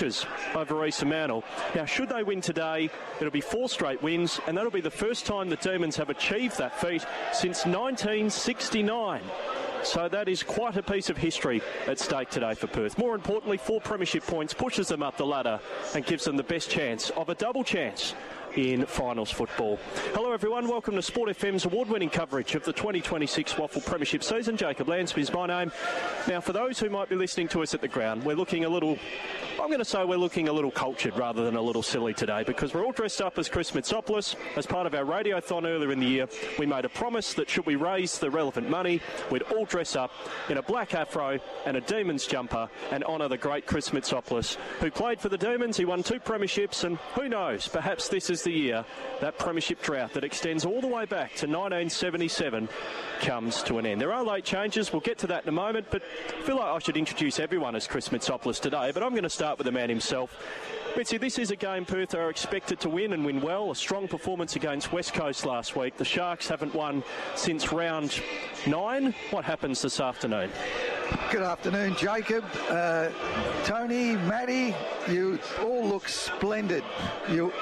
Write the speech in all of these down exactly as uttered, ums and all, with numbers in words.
inches over East Fremantle. Now, should they win today, it'll be four straight wins, and that'll be the first time the Demons have achieved that feat since nineteen sixty-nine. So that is quite a piece of history at stake today for Perth. More importantly, four premiership points pushes them up the ladder and gives them the best chance of a double chance in finals football. Hello everyone, welcome to Sport F M's award-winning coverage of the twenty twenty-six Waffle Premiership season. Jacob Lansby is my name. Now, for those who might be listening to us at the ground, we're looking a little, I'm going to say we're looking a little cultured rather than a little silly today, because we're all dressed up as Chris Mitsopoulos. As part of our radiothon earlier in the year, we made a promise that should we raise the relevant money, we'd all dress up in a black afro and a Demons jumper and honour the great Chris Mitsopoulos, who played for the Demons. He won two premierships, and who knows, perhaps this is the year that premiership drought that extends all the way back to nineteen seventy-seven comes to an end. There are late changes, we'll get to that in a moment, but I feel like I should introduce everyone as Chris Mitsopoulos today, but I'm going to start with the man himself. Mitzi, this is a game Perth are expected to win and win well. A strong performance against West Coast last week. The Sharks haven't won since round nine. What happens this afternoon? Good afternoon, Jacob. Uh, Tony, Matty, you all look splendid. You,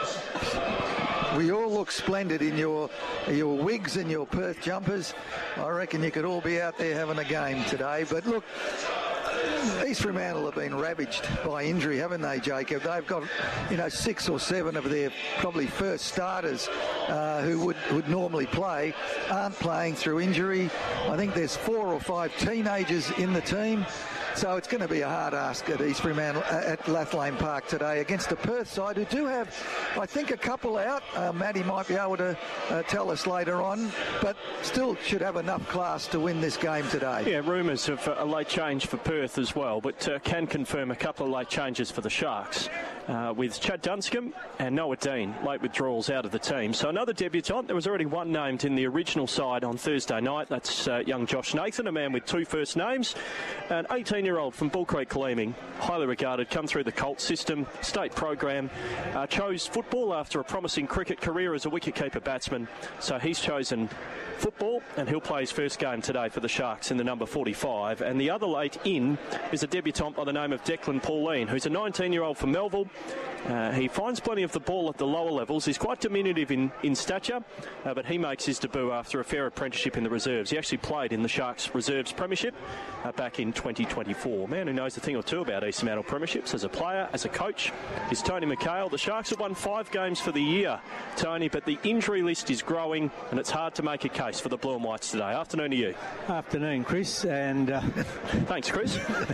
we all look splendid in your your wigs and your Perth jumpers. I reckon you could all be out there having a game today. But look, East Fremantle have been ravaged by injury, haven't they, Jacob? They've got, you know, six or seven of their probably first starters uh, who would, would normally play aren't playing through injury. I think there's four or five teenagers in the team. So it's going to be a hard ask at East Fremantle, uh, at Lathlane Park today against the Perth side, who do have, I think, a couple out. Uh, Matty might be able to uh, tell us later on, but still should have enough class to win this game today. Yeah, rumours of a late change for Perth as well, but uh, can confirm a couple of late changes for the Sharks, uh, with Chad Dunscombe and Noah Dean late withdrawals out of the team. So another debutant. There was already one named in the original side on Thursday night. That's uh, young Josh Nathan, a man with two first names, an eighteen-year-old from Bull Creek Leaming, highly regarded, come through the Colt system, state program, uh, chose football after a promising cricket career as a wicketkeeper batsman. So he's chosen football, and he'll play his first game today for the Sharks in the number forty-five. And the other late in is a debutant by the name of Declan Pauline, who's a nineteen-year-old from Melville. Uh, he finds plenty of the ball at the lower levels. He's quite diminutive in, in stature, uh, but he makes his debut after a fair apprenticeship in the reserves. He actually played in the Sharks Reserves Premiership uh, back in twenty twenty-four. Man who knows a thing or two about East Fremantle Premierships as a player, as a coach, is Tony McHale. The Sharks have won five games for the year, Tony, but the injury list is growing, and it's hard to make a case for the Blue and Whites today. Afternoon to you. Afternoon, Chris. And uh, thanks, Chris.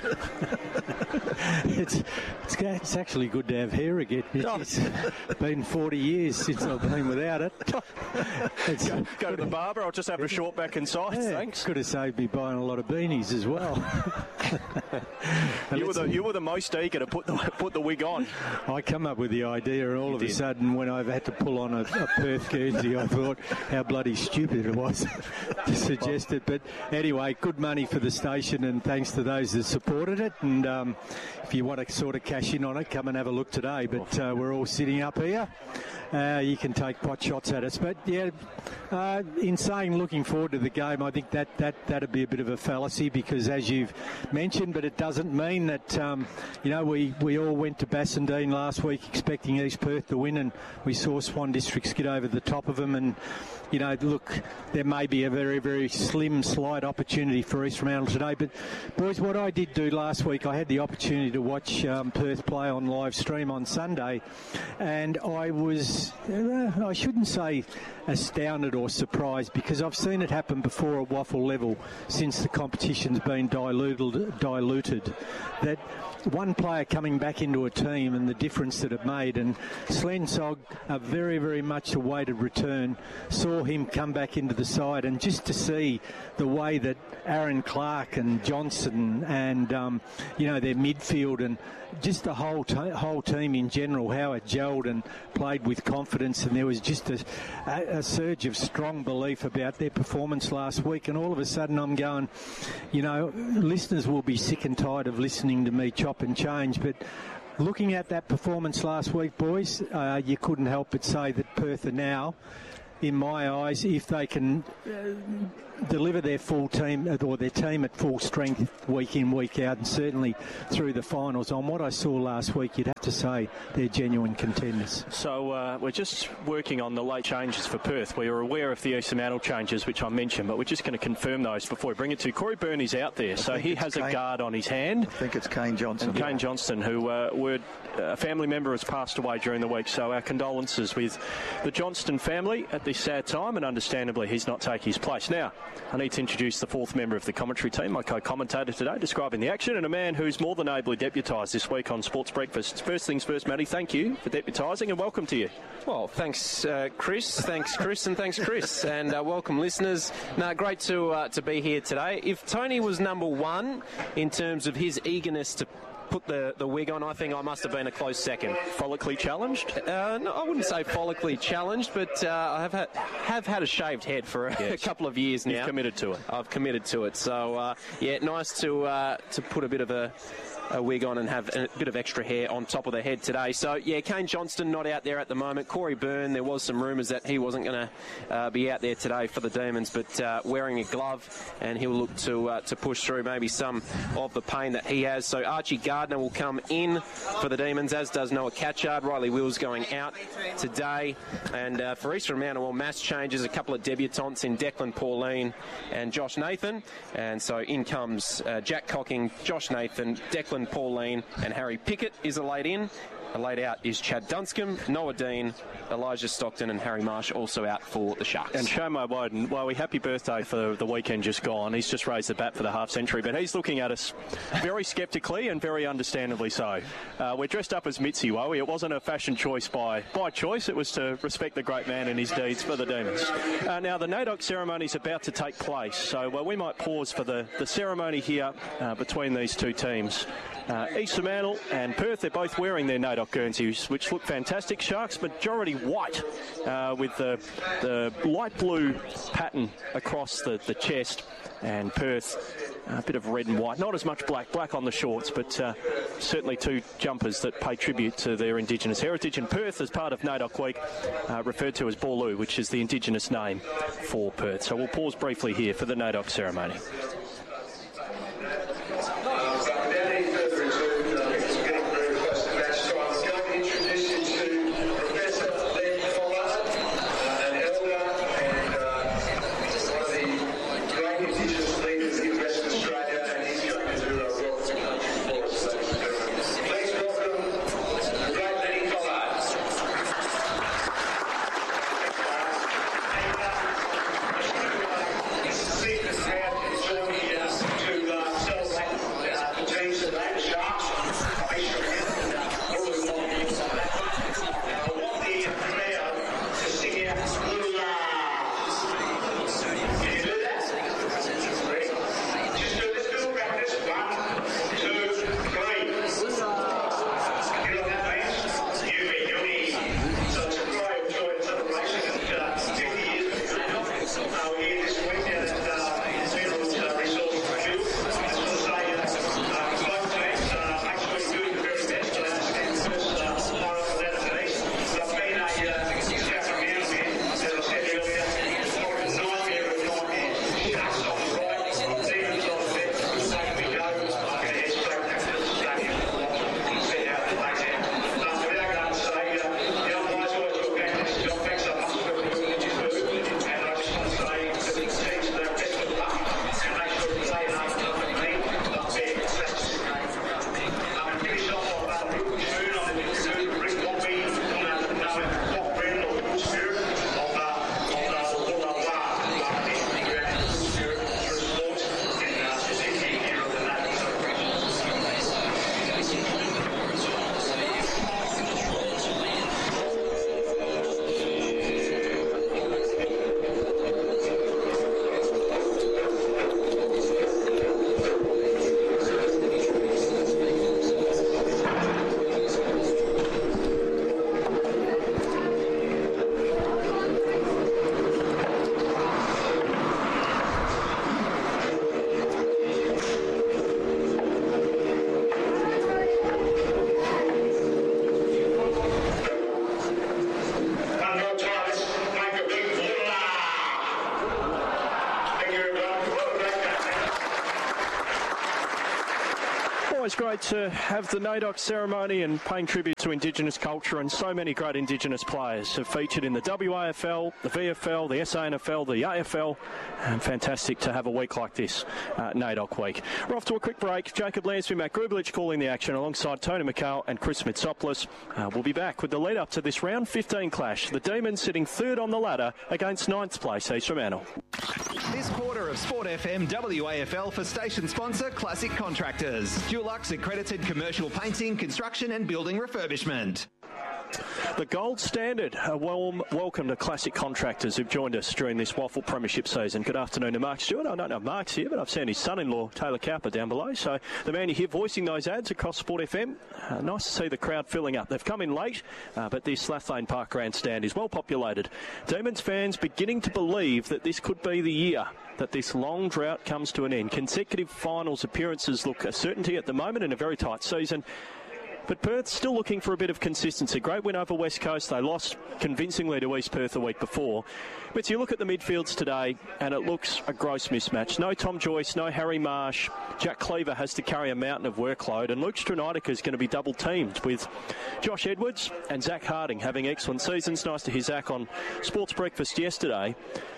it's, it's it's actually good to have hair again. It's been forty years since I've been without it. It's, go, go to the barber. I'll just have a short back and sides. Yeah, thanks. Could have saved me buying a lot of beanies as well. you were the you were the most eager to put the put the wig on. I come up with the idea, and all you of did. a sudden, when I've had to pull on a, a Perth Guernsey, I thought how bloody stupid it was to suggest it. But anyway, good money for the station, and thanks to those that supported it. And um, if you want to sort of cash in on it, come and have a look today. But uh, we're all sitting up here. Uh, you can take pot shots at us. But, yeah, uh, in saying looking forward to the game, I think that, that, that'd be a bit of a fallacy because, as you've mentioned, but it doesn't mean that, um, you know, we, we all went to Bassendean last week expecting East Perth to win, and we saw Swan Districts get over the top of them. And, you know, look, there may be a very, very slim, slight opportunity for East Fremantle today. But, boys, what I did do last week, I had the opportunity to watch um, Perth play on live stream on Sunday, and I was, uh, I shouldn't say astounded or surprised, because I've seen it happen before at waffle level since the competition's been diluted, diluted that one player coming back into a team and the difference that it made. And Slensog, a very, very much awaited return, saw him come back into the side, and just to see the way that Aaron Clark and Johnson and, um, you know, their midfield and just the whole te- whole team in general, how it gelled and played with confidence, and there was just a, a, a surge of strong belief about their performance last week. And all of a sudden I'm going, you know, listeners will be sick and tired of listening to me chop and change, but looking at that performance last week, boys, uh, you couldn't help but say that Perth are now in my eyes, if they can uh, deliver their full team or their team at full strength week in, week out, and certainly through the finals, on what I saw last week, you'd have to say they're genuine contenders. So uh, we're just working on the late changes for Perth. We are aware of the East Fremantle changes, which I mentioned, but we're just going to confirm those before we bring it to Corey Byrne. Is out there, so he has Kane. a guard on his hand. I think it's Kane Johnson. And Kane yeah. Johnston, who uh, were a family member, has passed away during the week. So our condolences with the Johnston family at this sad time, and understandably he's not taking his place. Now, I need to introduce the fourth member of the commentary team, my co-commentator today, describing the action, and a man who's more than ably deputised this week on Sports Breakfast. First things first, Matty, thank you for deputising, and welcome to you. Well, thanks, uh, Chris. Thanks, Chris, and thanks, Chris. And uh, welcome, listeners. No, great to uh, to be here today. If Tony was number one in terms of his eagerness to put the, the wig on, I think I must have been a close second. Follically challenged? Uh, no, I wouldn't say follically challenged, but uh, I have had, have had a shaved head for a, yes. a couple of years now. You've committed to it. I've committed to it. So, uh, yeah, nice to uh, to put a bit of a... a wig on and have a bit of extra hair on top of the head today. So, yeah, Kane Johnston not out there at the moment. Corey Byrne, there was some rumours that he wasn't going to uh, be out there today for the Demons, but uh, wearing a glove, and he'll look to uh, to push through maybe some of the pain that he has. So Archie Gardner will come in for the Demons, as does Noah Catchard. Riley Wills going out today. And uh, for East Fremantle, well, mass changes, a couple of debutants in Declan Pauline and Josh Nathan. And so in comes uh, Jack Cocking, Josh Nathan, Declan Pauline, and Harry Pickett is a laid in. A laid out is Chad Dunscombe, Noah Dean, Elijah Stockton, and Harry Marsh also out for the Sharks. And Shomo Woden, well, we happy birthday for the weekend just gone. He's just raised the bat for the half century, but he's looking at us very sceptically and very understandably so. Uh, we're dressed up as Mitzi Wowie. It wasn't a fashion choice by by choice. It was to respect the great man and his deeds for the Demons. Uh, now, the NAIDOC ceremony is about to take place, so well, we might pause for the, the ceremony here uh, between these two teams. Uh, East Fremantle and Perth, they're both wearing their NAIDOC Guernseys, which look fantastic. Sharks majority white uh, with the, the light blue pattern across the, the chest, and Perth a bit of red and white, not as much black, black on the shorts, but uh, certainly two jumpers that pay tribute to their Indigenous heritage. And Perth, as part of NAIDOC Week, uh, referred to as Boorloo, which is the Indigenous name for Perth. So we'll pause briefly here for the NAIDOC ceremony. Secret great to have the NAIDOC ceremony and paying tribute to Indigenous culture, and so many great Indigenous players have featured in the W A F L, the V F L, the S A N F L, the A F L, and fantastic to have a week like this, uh, NAIDOC week. We're off to a quick break. Jacob Lansby, Matt Grublich calling the action alongside Tony McHale and Chris Mitsopoulos. Uh, we'll be back with the lead up to this round fifteen clash. The Demons sitting third on the ladder against ninth place East Fremantle. This quarter of Sport F M W A F L for station sponsor Classic Contractors. Dulux accredited commercial painting, construction and building refurbishment. The gold standard. A warm welcome to Classic Contractors who've joined us during this Waffle Premiership season. Good afternoon to Mark Stewart. I don't know if Mark's here, but I've seen his son-in-law, Taylor Cowper, down below. So the man you hear voicing those ads across Sport F M. Uh, nice to see the crowd filling up. They've come in late, uh, but this Lathlane Park grandstand is well populated. Demons fans beginning to believe that this could be the year that this long drought comes to an end. Consecutive finals appearances look a certainty at the moment in a very tight season. But Perth's still looking for a bit of consistency. Great win over West Coast. They lost convincingly to East Perth the week before. But you look at the midfields today, and it looks a gross mismatch. No Tom Joyce, no Harry Marsh. Jack Cleaver has to carry a mountain of workload, and Luke Stranitica is going to be double-teamed with Josh Edwards and Zach Harding having excellent seasons. Nice to hear Zach on Sports Breakfast yesterday.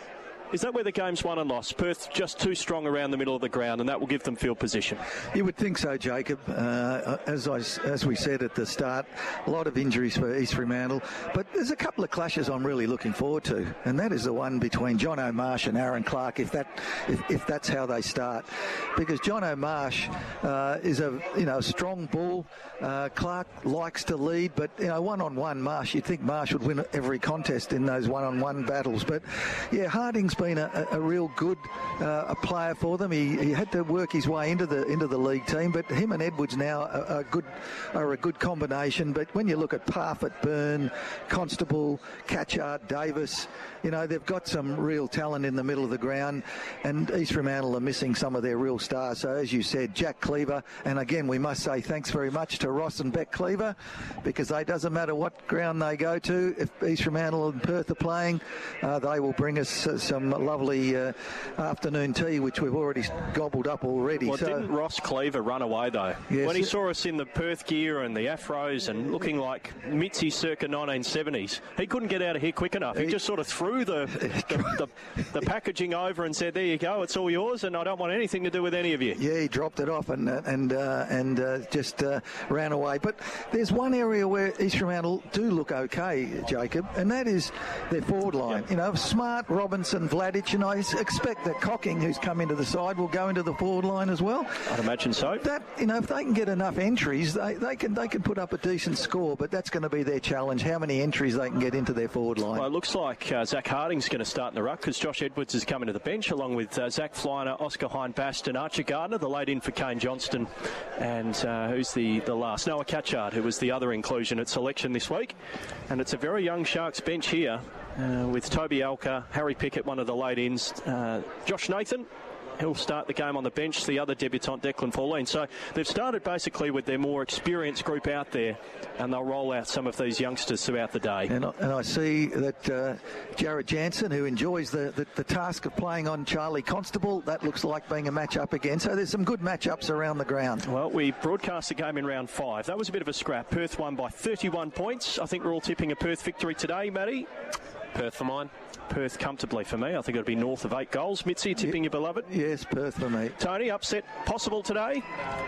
Is that where the game's won and lost? Perth just too strong around the middle of the ground, and that will give them field position. You would think so, Jacob. Uh, as I, as we said at the start, a lot of injuries for East Fremantle, but there's a couple of clashes I'm really looking forward to, and that is the one between John O'Marsh and Aaron Clark. If that, if, if that's how they start, because John O'Marsh uh, is a you know strong bull. Uh, Clark likes to lead, but you know one-on-one Marsh, you'd think Marsh would win every contest in those one-on-one battles. But yeah, Harding's been a, a real good uh, a player for them. He, he had to work his way into the into the league team, but him and Edwards now are, are good are a good combination. But when you look at Parfitt, Byrne, Constable, Catchard, Davis, you know they've got some real talent in the middle of the ground, and East Fremantle are missing some of their real stars. So as you said, Jack Cleaver, and again we must say thanks very much to Ross and Beck Cleaver, because it doesn't matter what ground they go to, if East Fremantle and Perth are playing, uh, they will bring us uh, some lovely uh, afternoon tea, which we've already gobbled up already. Well, so, didn't Ross Cleaver run away, though? Yes, when he saw us in the Perth gear and the afros and looking like Mitzi circa nineteen seventies, he couldn't get out of here quick enough. He, he just sort of threw the the, the the packaging over and said, there you go, it's all yours, and I don't want anything to do with any of you. Yeah, he dropped it off and, and, uh, and uh, just uh, ran away. But there's one area where East Fremantle do look okay, Jacob, and that is their forward line. Yep. You know, Smart, Robinson, Vladic, and I expect that Cocking, who's come into the side, will go into the forward line as well. I'd imagine so. That, you know, if they can get enough entries, they, they can they can put up a decent score, but that's going to be their challenge, how many entries they can get into their forward line. Well, it looks like uh, Zach Harding's going to start in the ruck because Josh Edwards is coming to the bench along with uh, Zach Flyner, Oscar Hine-Bast and Archer Gardner, the late in for Kane Johnston, and uh, who's the, the last? Noah Catchard, who was the other inclusion at selection this week. And it's a very young Sharks bench here uh, with Toby Alker, Harry Pickett, one of the late ins, uh, Josh Nathan. He'll start the game on the bench, the other debutant, Declan Pauline. So they've started basically with their more experienced group out there, and they'll roll out some of these youngsters throughout the day. And I, and I see that uh, Jared Jansen, who enjoys the, the, the task of playing on Charlie Constable, that looks like being a match-up again. So there's some good match-ups around the ground. Well, we broadcast the game in round five. That was a bit of a scrap. Perth won by thirty-one points. I think we're all tipping a Perth victory today, Matty. Perth for mine. Perth comfortably for me. I think it'll be north of eight goals. Mitzi, tipping your beloved? Yes, Perth for me. Tony, upset possible today?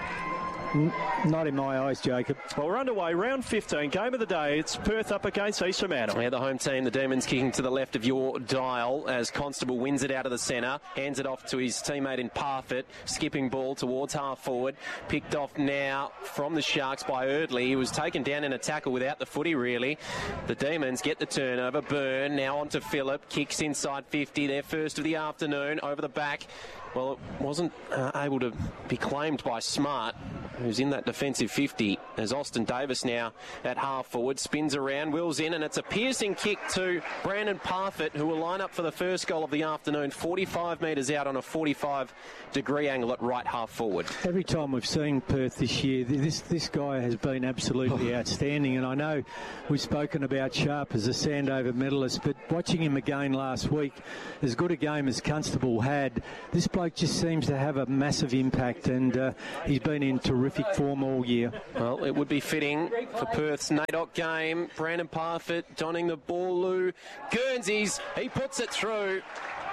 N- not in my eyes, Jacob. Well, we're underway. Round fifteen, game of the day. It's Perth up against East Fremantle. Yeah, the home team, the Demons, kicking to the left of your dial as Constable wins it out of the centre, hands it off to his teammate in Parfitt, skipping ball towards half forward, picked off now from the Sharks by Erdley. He was taken down in a tackle without the footy, really. The Demons get the turnover. Byrne now on to Phillip, kicks inside fifty, their first of the afternoon, over the back. Well, it wasn't uh, able to be claimed by Smart, who's in that defensive fifty, as Austin Davis now at half forward, spins around, wheels in, and it's a piercing kick to Brandon Parfitt, who will line up for the first goal of the afternoon, forty-five metres out on a forty-five degree angle at right half forward. Every time we've seen Perth this year, this this guy has been absolutely outstanding, and I know we've spoken about Sharp as a Sandover medalist, but watching him again last week, as good a game as Constable had, this bloke just seems to have a massive impact, and uh, he's been in terrific terrific form all year. Well, it would be fitting for Perth's NAIDOC game. Brandon Parfitt donning the ball. Guernseys, he puts it through.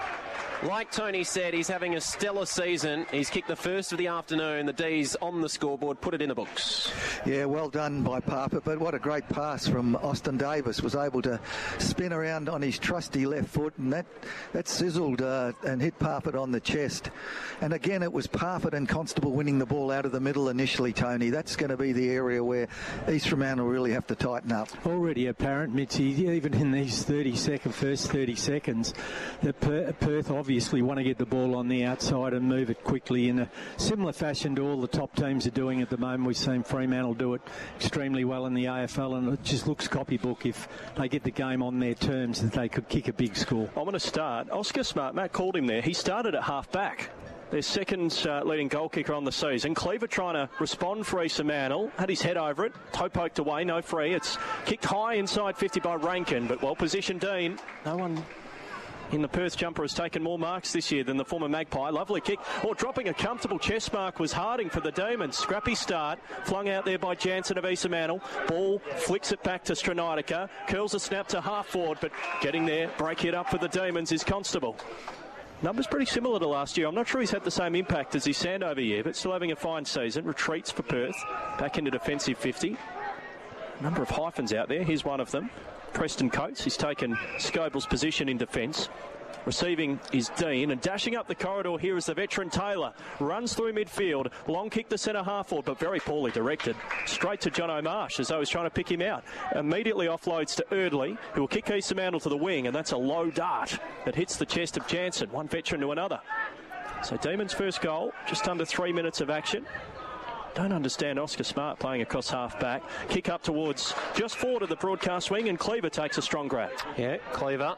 Like Tony said, he's having a stellar season. He's kicked the first of the afternoon. The D's on the scoreboard, put it in the books. Yeah, well done by Parfitt, but what a great pass from Austin Davis. Was able to spin around on his trusty left foot, and that, that sizzled uh, and hit Parfitt on the chest. And again, it was Parfitt and Constable winning the ball out of the middle initially, Tony. That's going to be the area where East Fremantle will really have to tighten up. Already apparent, Mitchy, even in these thirty second, first thirty seconds, that Per- Perth obviously want to get the ball on the outside and move it quickly in a similar fashion to all the top teams are doing at the moment. We've seen Fremantle do it extremely well in the A F L, and it just looks copybook if they get the game on their terms that they could kick a big score. I'm going to start. Oscar Smart, Matt called him there. He started at half back. Their second uh, leading goal kicker on the season. Cleaver trying to respond for East Fremantle. Had his head over it. Toe poked away, no free. It's kicked high inside fifty by Rankin, but well positioned Dean. No one in the Perth jumper has taken more marks this year than the former Magpie. Lovely kick. Or oh, dropping a comfortable chest mark was Harding for the Demons. Scrappy start. Flung out there by Jansen of East Fremantle. Ball flicks it back to Stranitica. Curls a snap to half forward, but getting there, break it up for the Demons is Constable. Numbers pretty similar to last year. I'm not sure he's had the same impact as his Sandover year, but still having a fine season. Retreats for Perth. Back into defensive fifty. Number of hyphens out there. Here's one of them. Preston Coates. He's taken Scoble's position in defence. Receiving is Dean, and dashing up the corridor here is the veteran Taylor. Runs through midfield. Long kick to centre half forward, but very poorly directed. Straight to John O'Marsh as though he's trying to pick him out. Immediately offloads to Erdley, who will kick East Fremantle to the wing, and that's a low dart that hits the chest of Jansen. One veteran to another. So Demons' first goal, just under three minutes of action. Don't understand Oscar Smart playing across half back. Kick up towards just forward of the broadcast wing, and Cleaver takes a strong grab. Yeah, Cleaver.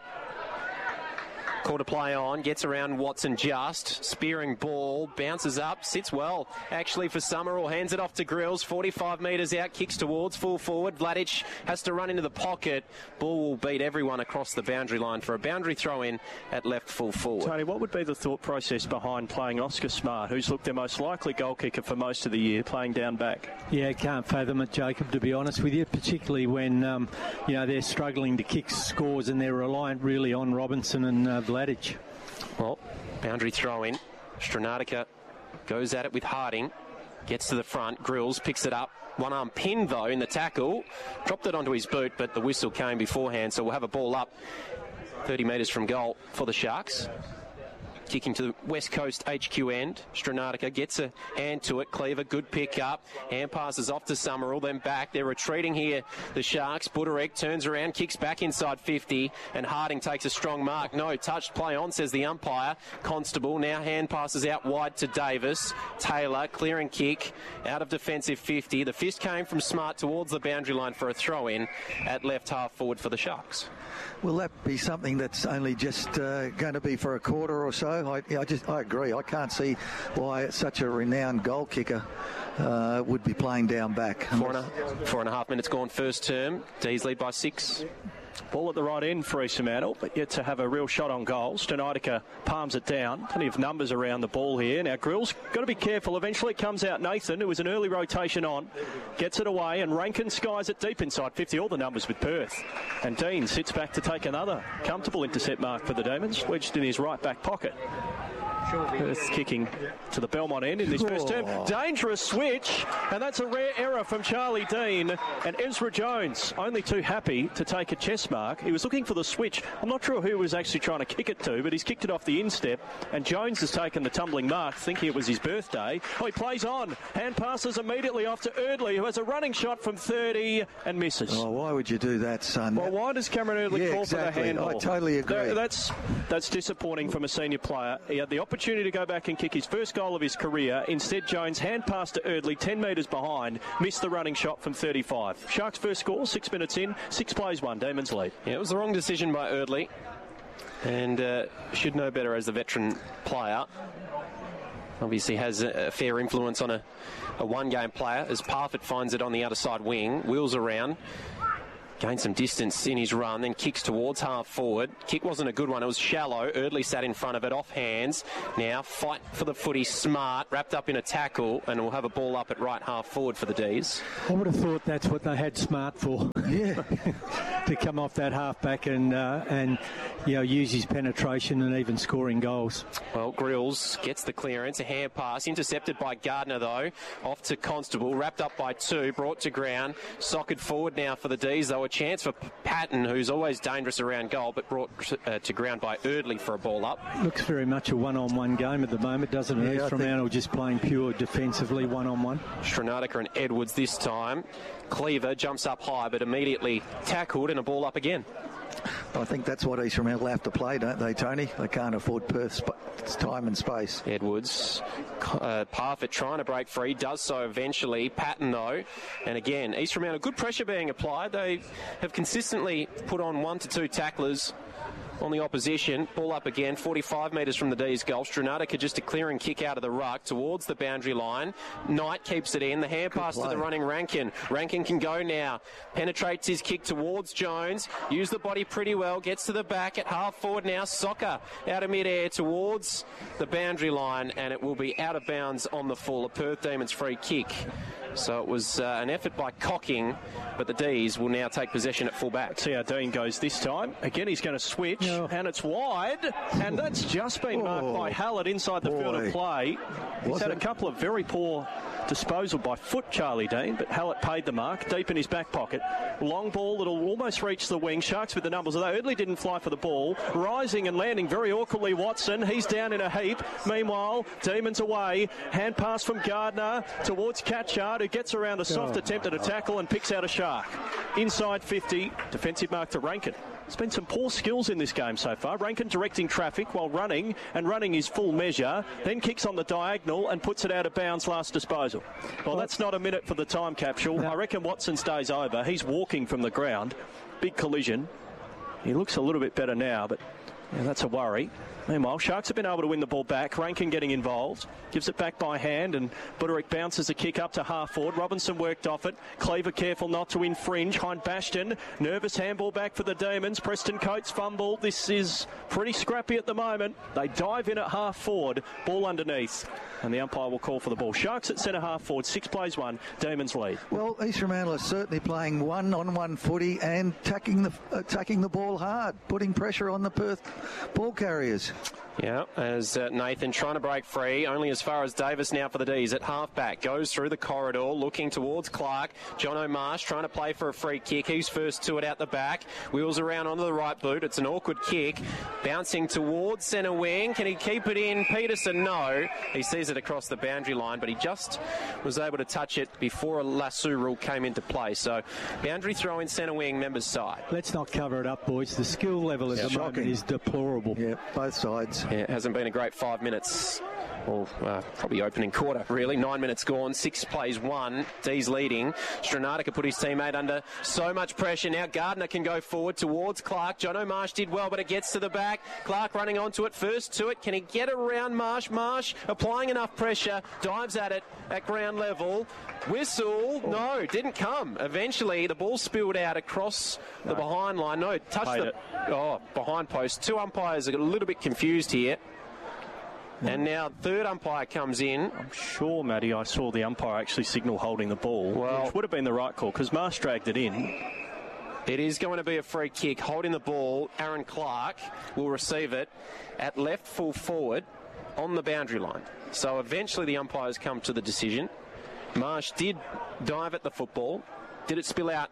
Call to play on, gets around Watson just, spearing ball, bounces up, sits well actually for Summerall, hands it off to Grills, forty-five metres out, kicks towards full forward. Vladic has to run into the pocket. Ball will beat everyone across the boundary line for a boundary throw in at left full forward. Tony, what would be the thought process behind playing Oscar Smart, who's looked their most likely goal kicker for most of the year, playing down back? Yeah, can't fathom it, Jacob, to be honest with you, particularly when um, you know they're struggling to kick scores and they're reliant really on Robinson and uh, Vladic. Well, boundary throw in. Stranatica goes at it with Harding. Gets to the front. Grills picks it up. One arm pin, though, in the tackle. Dropped it onto his boot, but the whistle came beforehand, so we'll have a ball up thirty metres from goal for the Sharks. Kicking to the West Coast H Q end. Stranatica gets a hand to it. Cleaver, good pick up. Hand passes off to Summerall, then back. They're retreating here, the Sharks. Buderek turns around, kicks back inside fifty, and Harding takes a strong mark. No, touched, play on, says the umpire. Constable now hand passes out wide to Davis. Taylor, clearing kick out of defensive fifty. The fist came from Smart towards the boundary line for a throw-in at left half forward for the Sharks. Will that be something that's only just uh, going to be for a quarter or so? I, I just I agree. I can't see why such a renowned goal kicker uh, would be playing down back. Four and, a, four and a half minutes gone first term. D's lead by six. Ball at the right end for East Fremantle, but yet to have a real shot on goal. Stranitica palms it down. Plenty of numbers around the ball here. Now, Grill's got to be careful. Eventually it comes out Nathan, who was an early rotation on. Gets it away, and Rankin skies it deep inside fifty. All the numbers with Perth. And Dean sits back to take another comfortable intercept mark for the Demons, wedged in his right back pocket. Perth kicking to the Belmont end in this first term. Dangerous switch, and that's a rare error from Charlie Dean. And Ezra Jones only too happy to take a chest mark. He was looking for the switch. I'm not sure who he was actually trying to kick it to, but he's kicked it off the instep, and Jones has taken the tumbling mark, thinking it was his birthday. Oh, he plays on. Hand passes immediately off to Erdley, who has a running shot from thirty and misses. Oh, why would you do that, son? Well, why does Cameron Erdley yeah, call exactly. for the handball? I totally agree. That's, that's disappointing from a senior player. He had the opportunity to go back and kick his first goal of his career. Instead, Jones hand passed to Erdley, ten metres behind, missed the running shot from thirty-five. Sharks' first score, six minutes in, six plays, one. Demons lead. Yeah, it was the wrong decision by Erdley, and uh, should know better as the veteran player. Obviously has a, a fair influence on a, a one-game player, as Parfitt finds it on the outer side wing, wheels around. gained some distance in his run, then kicks towards half forward. Kick wasn't a good one. It was shallow. Eardley sat in front of it, off hands. Now fight for the footy, Smart, wrapped up in a tackle, and we'll have a ball up at right half forward for the D's. I would have thought that's what they had Smart for. Yeah. To come off that half-back and, uh, and you know, use his penetration and even scoring goals. Well, Grills gets the clearance, a hand pass, intercepted by Gardner, though. Off to Constable, wrapped up by two, brought to ground. Socket forward now for the D's, though. A chance for Patton, who's always dangerous around goal, but brought uh, to ground by Eardley for a ball up. Looks very much a one-on-one game at the moment, doesn't it? Yeah, East Fremantle just playing pure defensively one-on-one. Stronardica and Edwards this time. Cleaver jumps up high, but immediately tackled and a ball up again. I think that's what East Fremantle have to play, don't they, Tony? They can't afford Perth's sp- time and space. Edwards, uh, Parfitt trying to break free, does so eventually. Patton, though, and again, East Fremantle, good pressure being applied. They have consistently put on one to two tacklers on the opposition. Ball up again, forty-five metres from the D's goal. Stronardica just a clearing kick out of the ruck towards the boundary line. Knight keeps it in. The hand Good pass play. to the running Rankin. Rankin can go now. Penetrates his kick towards Jones. Use the body pretty well. Gets to the back at half forward now. Soccer out of mid-air towards the boundary line, and it will be out of bounds on the full. A Perth Demons free kick. So it was uh, an effort by Cocking, but the D's will now take possession at full back. See how Dean goes this time. Again, he's going to switch, No. and it's wide, and that's just been marked Oh, by Hallett inside the boy. field of play. He's Was had it? a couple of very poor disposal by foot, Charlie Dean, but Hallett paid the mark, deep in his back pocket. Long ball that'll almost reach the wing. Sharks with the numbers, although Eardley didn't fly for the ball. Rising and landing very awkwardly, Watson. He's down in a heap. Meanwhile, Demons away. Hand pass from Gardner towards Catchard, who gets around a soft Oh. attempt at a tackle and picks out a Shark. Inside fifty, defensive mark to Rankin. There's been some poor skills in this game so far. Rankin directing traffic while running, and running is full measure, then kicks on the diagonal and puts it out of bounds last disposal. Well, that's not a minute for the time capsule. I reckon Watson's day's over. He's walking from the ground. Big collision. He looks a little bit better now, but yeah, that's a worry. Meanwhile, Sharks have been able to win the ball back. Rankin getting involved. Gives it back by hand, and Buderick bounces a kick up to half forward. Robinson worked off it. Cleaver careful not to infringe. Hind Bastion, nervous handball back for the Demons. Preston Coates fumble. This is pretty scrappy at the moment. They dive in at half forward. Ball underneath, and the umpire will call for the ball. Sharks at centre half forward. Six plays one. Demons lead. Well, East Fremantle are certainly playing one-on-one footy and attacking the, attacking the ball hard, putting pressure on the Perth ball carriers. Yeah, as uh, Nathan trying to break free, only as far as Davis now for the D's at half-back. Goes through the corridor, looking towards Clark. John O'Marsh trying to play for a free kick. He's first to it out the back. Wheels around onto the right boot. It's an awkward kick. Bouncing towards centre wing. Can he keep it in? Peterson, no. He sees it across the boundary line, but he just was able to touch it before a lasso rule came into play. So, boundary throw in centre wing, members side. Let's not cover it up, boys. The skill level at Yeah, the moment shocking. is deplorable. Yeah, both sides. Yeah, it hasn't been a great five minutes. Well, uh, probably opening quarter, really. Nine minutes gone, six plays one. D's leading. Stronardica put his teammate under so much pressure. Now Gardner can go forward towards Clark. John O'Marsh did well, but it gets to the back. Clark running onto it, first to it. Can he get around Marsh? Marsh applying enough pressure, dives at it at ground level. Whistle, no, didn't come. Eventually, the ball spilled out across the behind line. No, touched Paid the it. oh behind post. Two umpires are a little bit confused here. And now third umpire comes in. I'm sure, Matty, I saw the umpire actually signal holding the ball, Well- which would have been the right call because Marsh dragged it in. It is going to be a free kick. Holding the ball, Aaron Clark will receive it at left full forward on the boundary line. So eventually the umpires come to the decision. Marsh did dive at the football. Did it spill out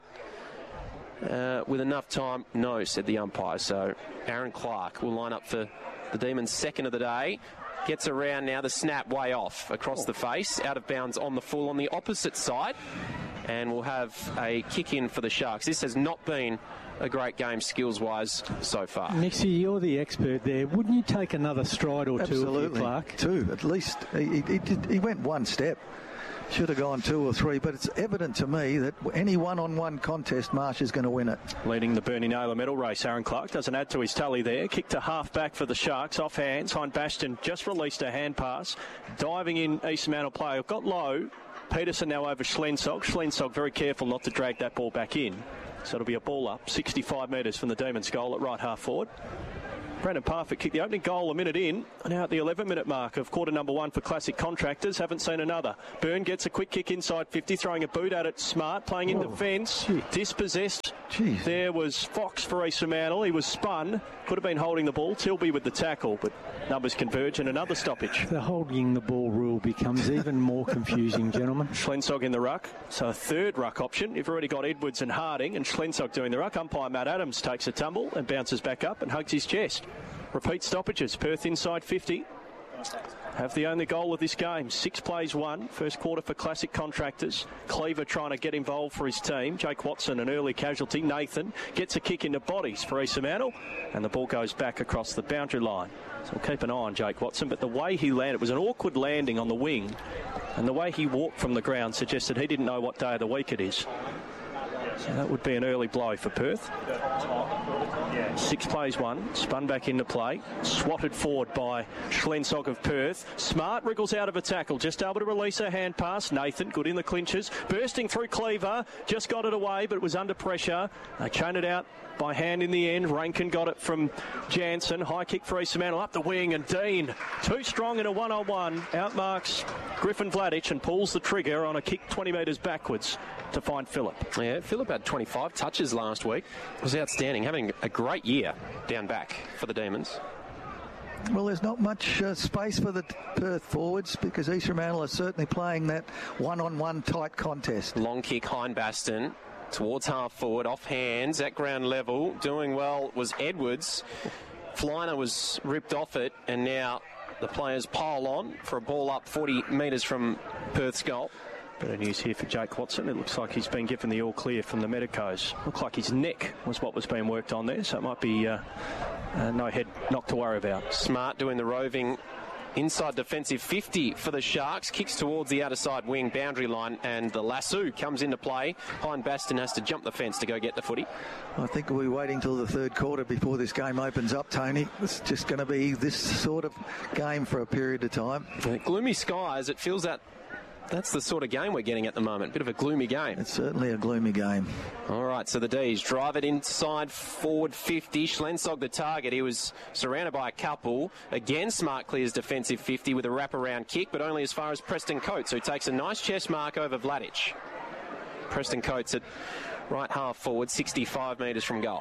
uh, with enough time? No, said the umpire. So Aaron Clark will line up for the Demons' second of the day. Gets around now, the snap way off across the face, out of bounds on the full on the opposite side. And we'll have a kick in for the Sharks. This has not been a great game skills-wise so far. Nixie, you're the expert there. Wouldn't you take another stride or two, if Absolutely. you're Clark? Two, at least. He, he, he, did, he went one step. Should have gone two or three, but it's evident to me that any one-on-one contest, Marsh is going to win it. Leading the Bernie Naylor medal race, Aaron Clark doesn't add to his tally there. Kick to half back for the Sharks, off hands. Hind Bastion just released a hand pass. Diving in, East Fremantle player. Got low. Peterson now over Schlensog. Schlensog very careful not to drag that ball back in. So it'll be a ball up, sixty-five metres from the Demons' goal at right half forward. Brandon Parfitt kicked the opening goal a minute in. Now at the eleven-minute mark of quarter number one for Classic Contractors. Haven't seen another. Byrne gets a quick kick inside fifty, throwing a boot at it. Smart, playing in oh, defence. Gee. Dispossessed. Jeez. There was Fox for East Fremantle. He was spun. Could have been holding the ball. Tilby with the tackle, but numbers converge and another stoppage. The holding the ball rule becomes even more confusing, gentlemen. Schlensog in the ruck. So a third ruck option. You've already got Edwards and Harding and Schlensog doing the ruck. Umpire Matt Adams takes a tumble and bounces back up and hugs his chest. Repeat stoppages. Perth inside fifty. Have the only goal of this game. Six plays one. First quarter for Classic Contractors. Cleaver trying to get involved for his team. Jake Watson, an early casualty. Nathan gets a kick into bodies for East Fremantle. And the ball goes back across the boundary line. So we'll keep an eye on Jake Watson. But the way he landed, it was an awkward landing on the wing. And the way he walked from the ground suggested he didn't know what day of the week it is. So that would be an early blow for Perth. Six plays one, spun back into play, swatted forward by Schlensog of Perth. Smart wriggles out of a tackle, just able to release a hand pass. Nathan, good in the clinches, bursting through Cleaver, just got it away, but it was under pressure. They chain it out by hand in the end. Rankin got it from Jansen. High kick for East Fremantle up the wing, and Dean, too strong in a one-on-one, outmarks Griffin Vladic and pulls the trigger on a kick twenty metres backwards to find Phillip. Yeah, Phillip had twenty-five touches last week. It was outstanding, having a great year down back for the Demons. Well, there's not much uh, space for the Perth forwards because East Fremantle are certainly playing that one-on-one tight contest. Long kick, Hindbaston towards half forward, off hands, at ground level. Doing well was Edwards. Flyner was ripped off it, and now the players pile on for a ball up forty metres from Perth's goal. Bit of news here for Jake Watson. It looks like he's been given the all clear from the medicos. Looks like his neck was what was being worked on there, so it might be uh, uh, no head knock to worry about. Smart doing the roving inside defensive fifty for the Sharks. Kicks towards the outer side wing boundary line, and the lasso comes into play. Hindbaston has to jump the fence to go get the footy. I think we'll be waiting till the third quarter before this game opens up, Tony. It's just going to be this sort of game for a period of time. Uh, gloomy skies. It feels that that's the sort of game we're getting at the moment. Bit of a gloomy game. It's certainly a gloomy game. All right, so the D's drive it inside forward fifty. Schlensog the target. He was surrounded by a couple. Again, Smart clears defensive fifty with a wraparound kick, but only as far as Preston Coates, who takes a nice chest mark over Vladic. Preston Coates at right half forward, sixty-five metres from goal.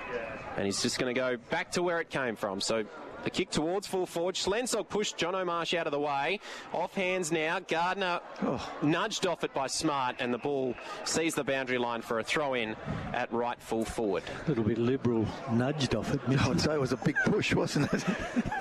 And he's just going to go back to where it came from. So the kick towards full forward. Schlensog pushed John O'Marsh out of the way. Off hands now. Gardner oh. nudged off it by Smart, and the ball sees the boundary line for a throw-in at right full forward. A little bit liberal nudged off it. I'd say it was a big push, wasn't it?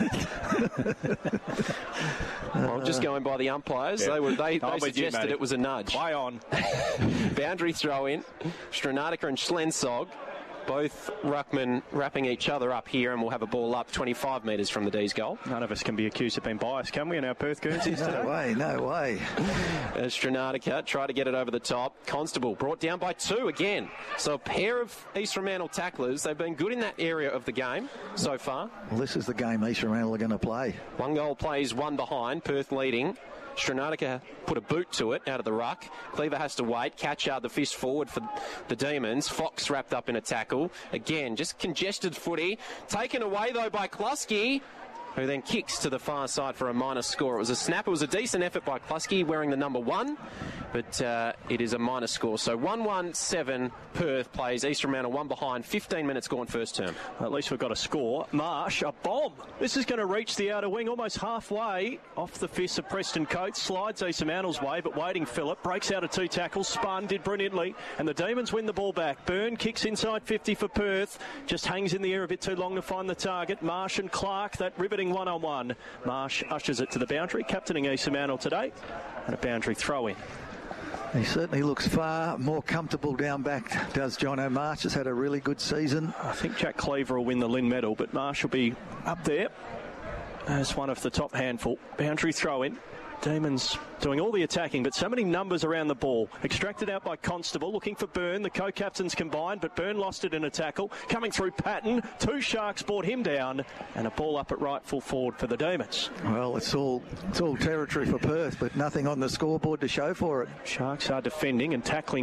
Well, just going by the umpires, yeah. they, were, they, they suggested you, it was a nudge. Play on. Boundary throw-in. Stranatica and Schlensog. Both ruckmen wrapping each other up here, and we'll have a ball up twenty-five metres from the D's goal. None of us can be accused of being biased, can we, in our Perth Guernseys today? No way, no way. As Stranatica try to get it over the top. Constable brought down by two again. So a pair of East Fremantle tacklers. They've been good in that area of the game so far. Well, this is the game East Fremantle are going to play. One goal plays, one behind. Perth leading. Stranatica put a boot to it out of the ruck. Cleaver has to wait. Catchard the fist forward for the Demons. Fox wrapped up in a tackle. Again, just congested footy. Taken away, though, by Kluski, who then kicks to the far side for a minus score. It was a snap. It was a decent effort by Kluski, wearing the number one, but uh, it is a minus score. So one one seven, Perth plays East Fremantle one behind, fifteen minutes gone first term. At least we've got a score. Marsh, a bomb. This is going to reach the outer wing almost halfway off the fist of Preston Coates. Slides East Fremantle's way, but waiting Phillip. Breaks out of two tackles. Spun, did brilliantly, and the Demons win the ball back. Byrne kicks inside fifty for Perth. Just hangs in the air a bit too long to find the target. Marsh and Clark, that riveting one-on-one. Marsh ushers it to the boundary, captaining East Fremantle today, and a boundary throw-in. He certainly looks far more comfortable down back, does John O'Marsh. Has had a really good season. I think Jack Cleaver will win the Lynn medal, but Marsh will be up there as one of the top handful. Boundary throw-in. Demons doing all the attacking, but so many numbers around the ball. Extracted out by Constable, looking for Byrne. The co-captains combined, but Byrne lost it in a tackle. Coming through Patton. Two Sharks brought him down, and a ball up at right full forward for the Demons. Well, it's all it's all territory for Perth, but nothing on the scoreboard to show for it. Sharks are defending and tackling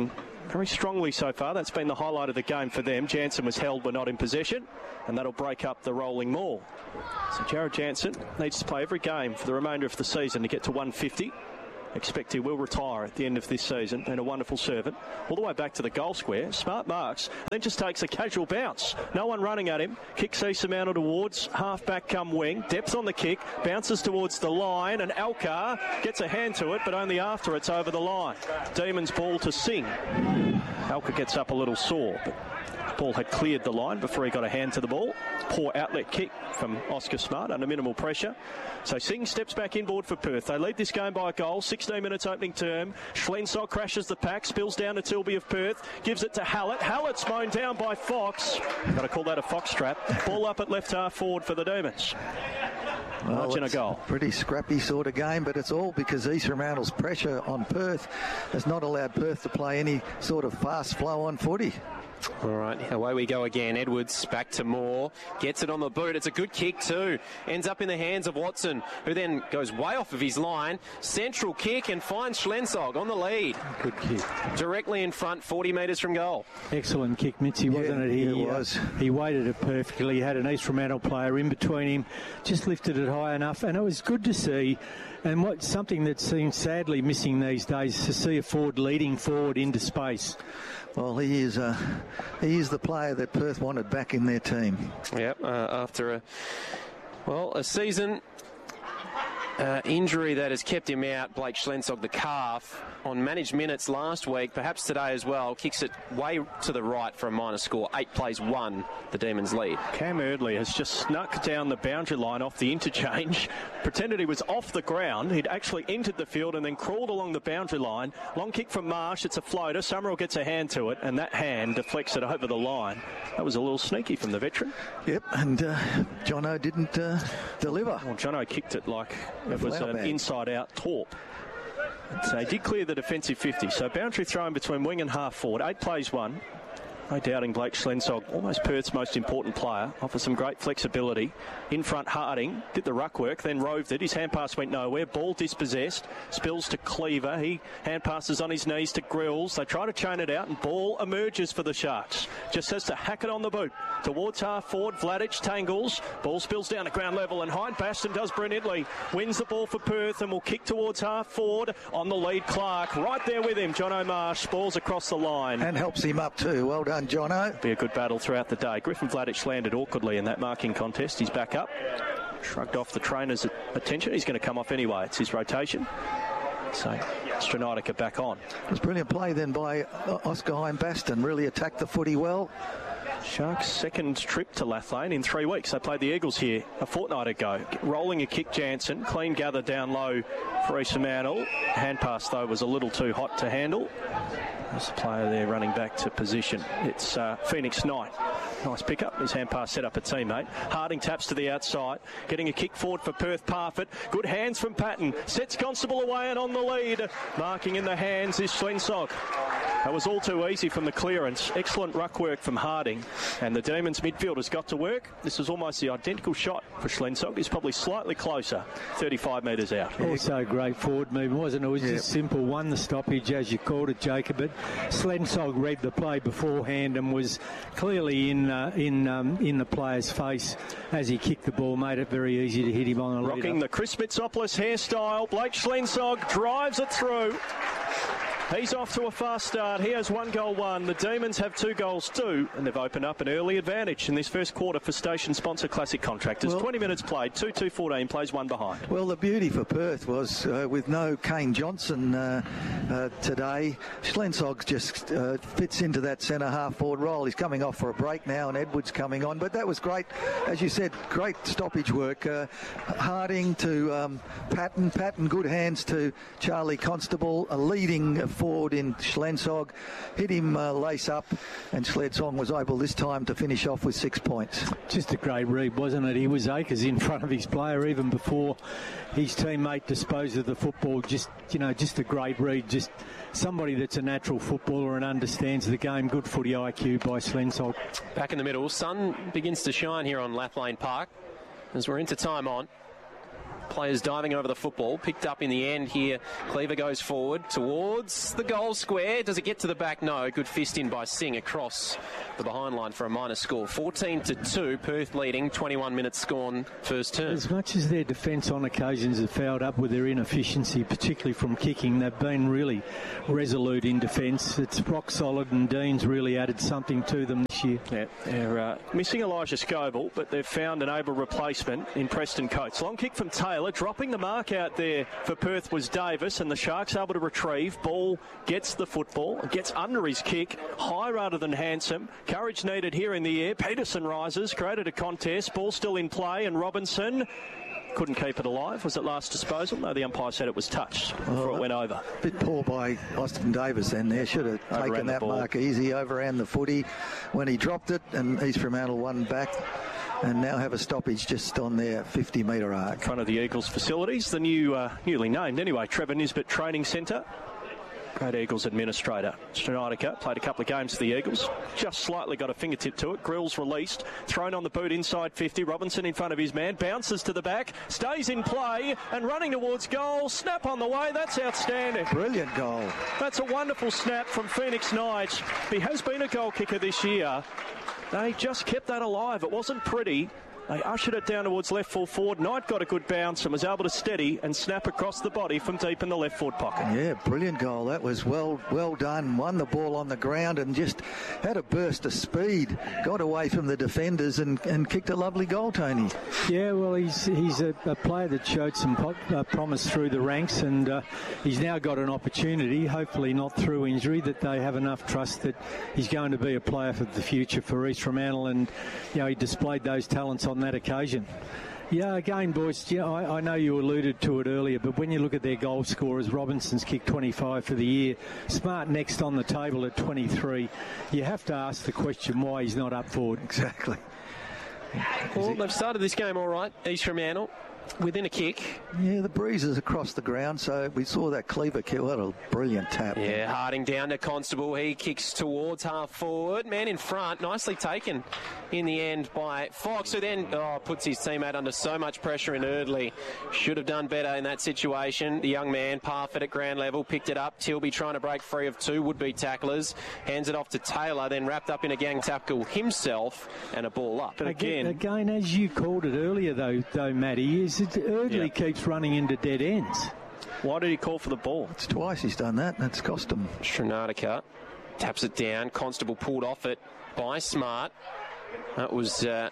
very strongly so far. That's been the highlight of the game for them. Jansen was held but not in possession, and that'll break up the rolling maul. So Jared Jansen needs to play every game for the remainder of the season to get to one fifty. Expect he will retire at the end of this season, and a wonderful servant. All the way back to the goal square. Smart marks. Then just takes a casual bounce. No one running at him. Kicks Issa Mantle towards half-back come wing. Depth on the kick. Bounces towards the line, and Alcar gets a hand to it, but only after it's over the line. Demons ball to Singh. Alcar gets up a little sore, but the ball had cleared the line before he got a hand to the ball. Poor outlet kick from Oscar Smart under minimal pressure. So Singh steps back inboard for Perth. They lead this game by a goal. sixteen minutes opening term. Schlensog crashes the pack, spills down to Tilby of Perth, gives it to Hallett. Hallett's mown down by Fox. Got to call that a fox trap. Ball up at left half forward for the Demons. Well, Margin a goal. Pretty scrappy sort of game, but it's all because Issa Mantle's pressure on Perth has not allowed Perth to play any sort of fast flow on footy. All right, away we go again. Edwards back to Moore. Gets it on the boot. It's a good kick too. Ends up in the hands of Watson, who then goes way off of his line. Central kick and finds Schlensog on the lead. Good kick. Directly in front, forty metres from goal. Excellent kick, Mitzi, wasn't Yeah, it? He, it was. Uh, he weighted it perfectly. He had an East Fremantle player in between him. Just lifted it high enough. And it was good to see. And what something that seems sadly missing these days, to see a forward leading forward into space. Well, he is uh, he is the player that Perth wanted back in their team. Yep, uh, after a, well, a season uh, injury that has kept him out, Blake Schlensog, the calf, on managed minutes last week, perhaps today as well, kicks it way to the right for a minor score. Eight plays one, the Demons lead. Cam Erdley has just snuck down the boundary line off the interchange, pretended he was off the ground. He'd actually entered the field and then crawled along the boundary line. Long kick from Marsh. It's a floater. Summerall gets a hand to it, and that hand deflects it over the line. That was a little sneaky from the veteran. Yep, and uh, Jono didn't uh, deliver. Well, Jono kicked it like it was flower an bag. inside-out torp. So he did clear the defensive fifty. So boundary thrown between wing and half forward. Eight plays one. No doubting Blake Schlensog, almost Perth's most important player, offers some great flexibility. In front, Harding did the ruck work, then roved it. His hand pass went nowhere. Ball dispossessed. Spills to Cleaver. He hand passes on his knees to Grills. They try to chain it out, and ball emerges for the Sharks. Just has to hack it on the boot. Towards half forward, Vladic tangles. Ball spills down to ground level, and Hind Baston does brilliantly. Wins the ball for Perth and will kick towards half forward. On the lead, Clark. Right there with him, John O'Marsh. Balls across the line. And helps him up too. Well done, Jono. Be a good battle throughout the day. Griffin Vladic landed awkwardly in that marking contest. He's back up. Shrugged off the trainer's attention. He's going to come off anyway. It's his rotation. So Stranitica back on. It was brilliant play then by uh, Oscar Hind Baston. Really attacked the footy well. Sharks' second trip to Lathlane in three weeks. They played the Eagles here a fortnight ago. Rolling a kick, Jansen. Clean gather down low for Issa Mantle. Hand pass, though, was a little too hot to handle. There's a player there running back to position. It's uh, Phoenix Knight. Nice pickup. His hand pass set up a teammate. Harding taps to the outside. Getting a kick forward for Perth Parfitt. Good hands from Patton. Sets Constable away and on the lead. Marking in the hands is Schlensog. That was all too easy from the clearance. Excellent ruck work from Harding. And the Demons midfield has got to work. This was almost the identical shot for Schlensog. He's probably slightly closer, thirty-five metres out. Also great forward movement, wasn't it? It was Yep. just simple. Won the stoppage, as you called it, Jacob. But Schlensog read the play beforehand and was clearly in uh, in um, in the player's face as he kicked the ball. Made it very easy to hit him on the Rocking lead. the Chris Mitsopoulos hairstyle. Blake Schlensog drives it through. He's off to a fast start. He has one goal, one. The Demons have two goals, two, and they've opened up an early advantage in this first quarter for station sponsor Classic Contractors. Well, twenty minutes played, two two fourteen, plays one behind. Well, the beauty for Perth was uh, with no Kane Johnson uh, uh, today, Schlensog just uh, fits into that centre half forward role. He's coming off for a break now, and Edwards coming on. But that was great, as you said, great stoppage work. Uh, Harding to um, Patton, Patton, good hands to Charlie Constable, a leading forward in Schlensog, hit him uh, lace up, and Schlensog was able this time to finish off with six points. Just a great read, wasn't it? He was acres in front of his player even before his teammate disposed of the football. Just, you know, just a great read. Just somebody that's a natural footballer and understands the game. Good footy I Q by Schlensog. Back in the middle, sun begins to shine here on Lathlane Park as we're into time on. players diving over the football. Picked up in the end here. Cleaver goes forward towards the goal square. Does it get to the back? No. Good fist in by Singh across the behind line for a minor score. fourteen to two. Perth leading. twenty-one minutes gone first term. As much as their defence on occasions have fouled up with their inefficiency, particularly from kicking, they've been really resolute in defence. It's rock solid, and Dean's really added something to them this year. Yeah, they're uh, missing Elijah Scoble, but they've found an able replacement in Preston Coates. Long kick from Taylor. Dropping the mark out there for Perth was Davis, and the Sharks able to retrieve. Ball gets the football, gets under his kick, high rather than handsome. Courage needed here in the air. Peterson rises, created a contest. Ball still in play, and Robinson couldn't keep it alive. Was it last disposal? No, the umpire said it was touched before oh, it went over. A bit poor by Austin Davis then there. Should have overran taken that mark easy, overran the footy when he dropped it, and East Fremantle won back and now have a stoppage just on their fifty metre arc. In front of the Eagles facilities, the new, uh, newly named anyway, Trevor Nisbet Training Centre. Great Eagles administrator. Stranatica played a couple of games for the Eagles. Just slightly got a fingertip to it. Grills released. Thrown on the boot inside fifty. Robinson in front of his man. Bounces to the back. Stays in play and running towards goal. Snap on the way. That's outstanding. Brilliant goal. That's a wonderful snap from Phoenix Knights. He has been a goal kicker this year. They just kept that alive. It wasn't pretty. They ushered it down towards left full forward. Knight got a good bounce and was able to steady and snap across the body from deep in the left forward pocket. Yeah, brilliant goal. That was well well done. Won the ball on the ground and just had a burst of speed. Got away from the defenders and, and kicked a lovely goal, Tony. Yeah, well, he's he's a, a player that showed some po- uh, promise through the ranks, and uh, he's now got an opportunity, hopefully not through injury, that they have enough trust that he's going to be a player for the future for East Fremantle, and you know, he displayed those talents on that occasion. Yeah, again, boys, you know, I, I know you alluded to it earlier, but when you look at their goal scorers, Robinson's kicked twenty-five for the year, Smart next on the table at twenty-three. You have to ask the question why he's not up forward. Exactly. Well, they've started this game all right, East Fremantle, within a kick. Yeah, the breeze is across the ground, so we saw that Cleaver kill. What a brilliant tap. Yeah, Harding down to Constable. He kicks towards half forward. Man in front, nicely taken in the end by Fox, who then oh, puts his teammate under so much pressure in Erdley. Should have done better in that situation. The young man, Parfitt at ground level, picked it up. Tilby trying to break free of two would-be tacklers. Hands it off to Taylor, then wrapped up in a gang tackle himself, and a ball up. But again, again, as you called it earlier, though, though Matty, is it Erdley yeah. keeps running into dead ends. Why did he call for the ball? It's twice he's done that, and it's cost him. Stranatica taps it down. Constable pulled off it by Smart. That was uh,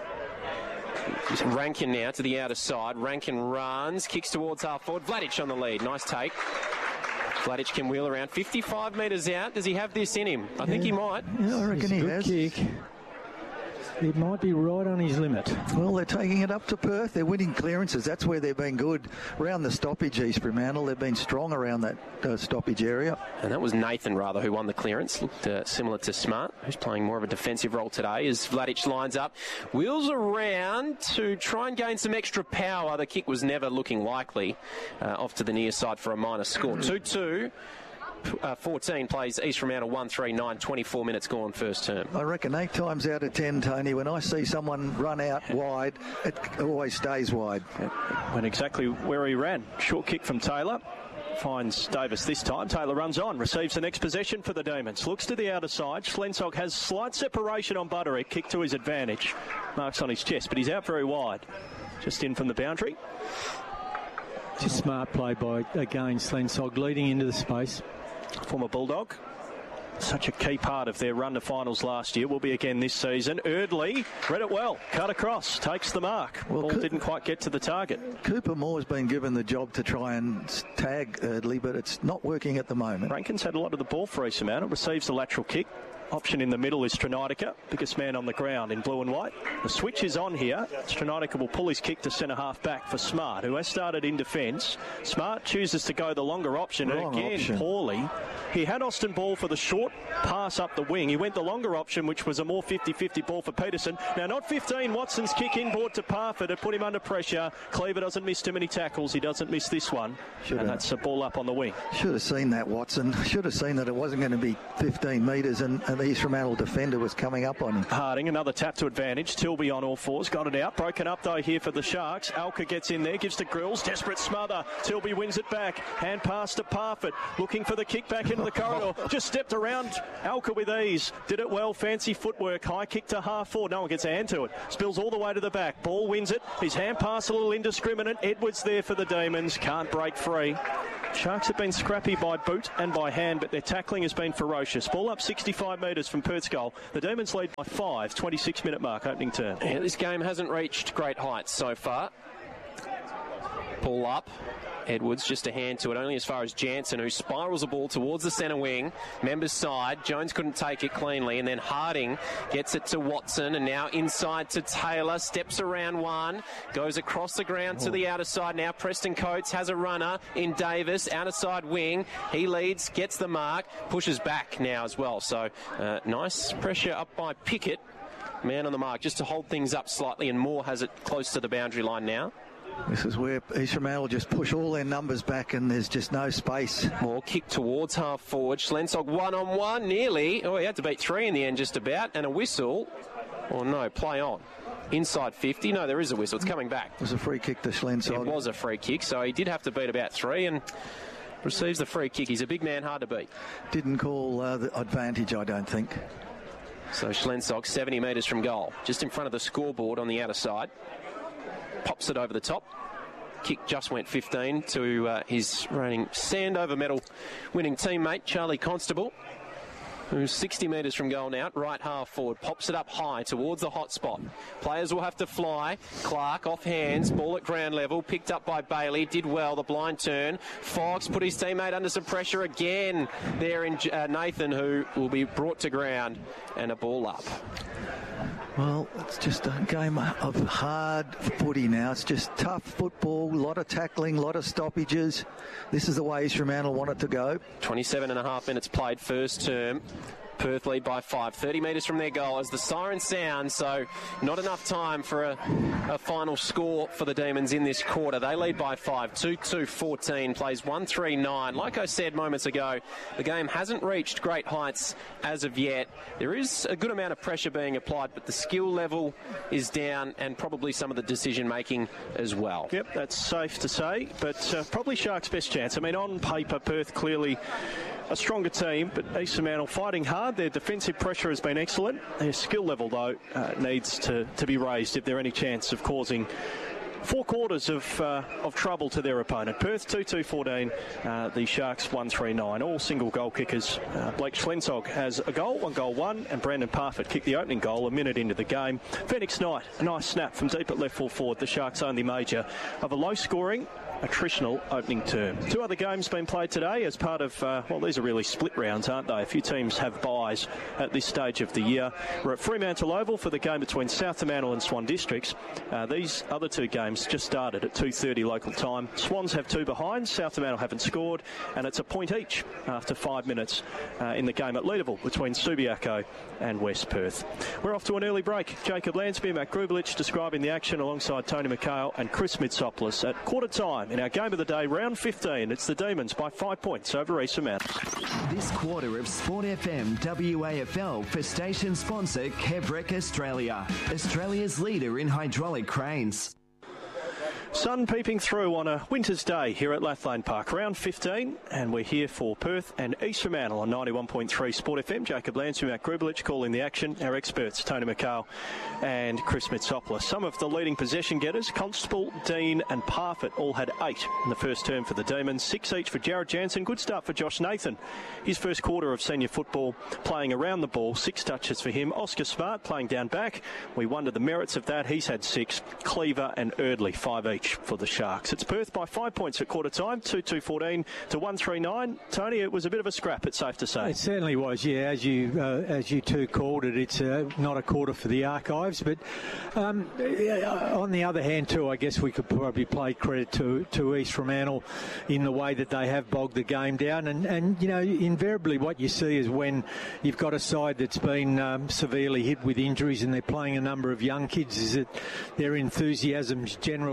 Rankin now to the outer side. Rankin runs, kicks towards half forward. Vladic on the lead. Nice take. Vladic can wheel around. fifty-five metres out. Does he have this in him? I yeah. think he might. Yeah, I reckon he has. Kick. It might be right on his limit. Well, they're taking it up to Perth. They're winning clearances. That's where they've been good. Around the stoppage, East Fremantle, they've been strong around that uh, stoppage area. And that was Nathan, rather, who won the clearance. Looked uh, similar to Smart, who's playing more of a defensive role today, as Vladic lines up. Wheels around to try and gain some extra power. The kick was never looking likely. Uh, off to the near side for a minor score. two two. Uh, fourteen plays East Fremantle one three nine, twenty-four minutes gone first term. I reckon eight times out of ten, Tony, when I see someone run out wide, it always stays wide. Went exactly where he ran. Short kick from Taylor. Finds Davis this time. Taylor runs on, receives the next possession for the Demons. Looks to the outer side. Schlensog has slight separation on Butterick. Kick to his advantage. Marks on his chest, but he's out very wide. Just in from the boundary. Just smart play by, again, Schlensog leading into the space. Former Bulldog. Such a key part of their run to finals last year. Will be again this season. Erdley read it well. Cut across. Takes the mark. Well, Ball Co- didn't quite get to the target. Cooper Moore's been given the job to try and tag Erdley, but it's not working at the moment. Rankin's had a lot of the ball for East Fremantle. Receives the lateral kick. Option in the middle is Stranatica, biggest man on the ground in blue and white. The switch is on here. Stranatica will pull his kick to centre half back for Smart, who has started in defence. Smart chooses to go the longer option, Wrong and again option. poorly. He had Austin Ball for the short pass up the wing. He went the longer option, which was a more fifty-fifty ball for Peterson. Now not fifteen, Watson's kick inboard to Parfitt. It put him under pressure. Cleaver doesn't miss too many tackles. He doesn't miss this one. Should and have. That's a ball up on the wing. Should have seen that, Watson. Should have seen that it wasn't going to be fifteen metres, and, and and the East Fremantle defender was coming up on him. Harding, another tap to advantage. Tilby on all fours, got it out. Broken up though here for the Sharks. Alka gets in there, gives to Grills. Desperate smother. Tilby wins it back. Hand pass to Parfitt. Looking for the kick back into the corridor. Just stepped around Alka with ease. Did it well. Fancy footwork. High kick to half forward. No one gets a hand to it. Spills all the way to the back. Ball wins it. His hand pass a little indiscriminate. Edwards there for the Demons. Can't break free. Sharks have been scrappy by boot and by hand, but their tackling has been ferocious. Ball up sixty-five metres from Perth's goal. The Demons lead by five. twenty-six minute mark, opening term. Yeah, this game hasn't reached great heights so far. Ball up. Edwards just a hand to it, only as far as Jansen, who spirals the ball towards the centre wing. Members side. Jones couldn't take it cleanly, and then Harding gets it to Watson, and now inside to Taylor. Steps around one, goes across the ground oh. to the outer side. Now Preston Coates has a runner in Davis, outer side wing. He leads, gets the mark, pushes back now as well. So uh, nice pressure up by Pickett. Man on the mark just to hold things up slightly, and Moore has it close to the boundary line now. This is where East Fremantle just push all their numbers back and there's just no space. More kick towards half forward. Schlensog one on one, nearly. Oh, he had to beat three in the end just about. And a whistle. Or no, play on. Inside fifty. No, there is a whistle. It's coming back. It was a free kick to Schlensog. It was a free kick, so he did have to beat about three and receives the free kick. He's a big man, hard to beat. Didn't call uh, the advantage, I don't think. So Schlensog, seventy metres from goal. Just in front of the scoreboard on the outer side. Pops it over the top. Kick just went fifteen to uh, his reigning Sandover medal winning teammate, Charlie Constable, who's sixty metres from goal now, right half forward. Pops it up high towards the hot spot. Players will have to fly. Clark off hands, ball at ground level, picked up by Bailey, did well, the blind turn. Fox put his teammate under some pressure again there in uh, Nathan, who will be brought to ground, and a ball up. Well, it's just a game of hard footy now. It's just tough football, a lot of tackling, a lot of stoppages. This is the way East Fremantle want it to go. twenty-seven and a half minutes played first term. Perth lead by five, thirty metres from their goal as the siren sounds, so not enough time for a, a final score for the Demons in this quarter. They lead by five, two two fourteen, plays one three nine. Like I said moments ago, the game hasn't reached great heights as of yet. There is a good amount of pressure being applied, but the skill level is down and probably some of the decision making as well. Yep, that's safe to say, but uh, probably Sharks' best chance. I mean, on paper, Perth clearly a stronger team, but East Fremantle fighting hard. Their defensive pressure has been excellent. Their skill level, though, uh, needs to, to be raised if they're any chance of causing four quarters of uh, of trouble to their opponent. Perth two two fourteen, uh, the Sharks one three nine. All single goal kickers. Uh, Blake Schlensog has a goal, one goal one, and Brandon Parfitt kicked the opening goal a minute into the game. Phoenix Knight, a nice snap from deep at left full forward, the Sharks' only major of a low-scoring attritional opening term. Two other games been played today as part of, uh, well, these are really split rounds, aren't they? A few teams have byes at this stage of the year. We're at Fremantle Oval for the game between South Fremantle and Swan Districts. Uh, these other two games just started at two thirty local time. Swans have two behind, South Fremantle haven't scored, and it's a point each after five minutes uh, in the game at Leederville between Subiaco and West Perth. We're off to an early break. Jacob Lansby, Matt Grubelich describing the action alongside Tony McHale and Chris Mitsopoulos at quarter time. In our game of the day, round fifteen, it's the Demons by five points over East Fremantle. This quarter of Sport F M W A F L for station sponsor Kevrec Australia, Australia's leader in hydraulic cranes. Sun peeping through on a winter's day here at Lathlane Park. Round fifteen, and we're here for Perth and East Fremantle on ninety-one point three Sport F M. Jacob Lansby, Matt Grubelich calling the action. Our experts, Tony McHale and Chris Mitsopoulos. Some of the leading possession getters, Constable, Dean and Parfitt, all had eight in the first term for the Demons. Six each for Jared Jansen. Good start for Josh Nathan. His first quarter of senior football, playing around the ball. Six touches for him. Oscar Smart playing down back. We wonder the merits of that. He's had six. Cleaver and Erdley, five each for the Sharks. It's Perth by five points at quarter time, two two fourteen to one three nine. Tony, it was a bit of a scrap, it's safe to say. It certainly was, yeah. As you uh, as you two called it, it's uh, not a quarter for the Archives, but um, on the other hand too, I guess we could probably play credit to, to East Fremantle in the way that they have bogged the game down, and, and you know, invariably what you see is when you've got a side that's been um, severely hit with injuries and they're playing a number of young kids, is that their enthusiasm's generally high.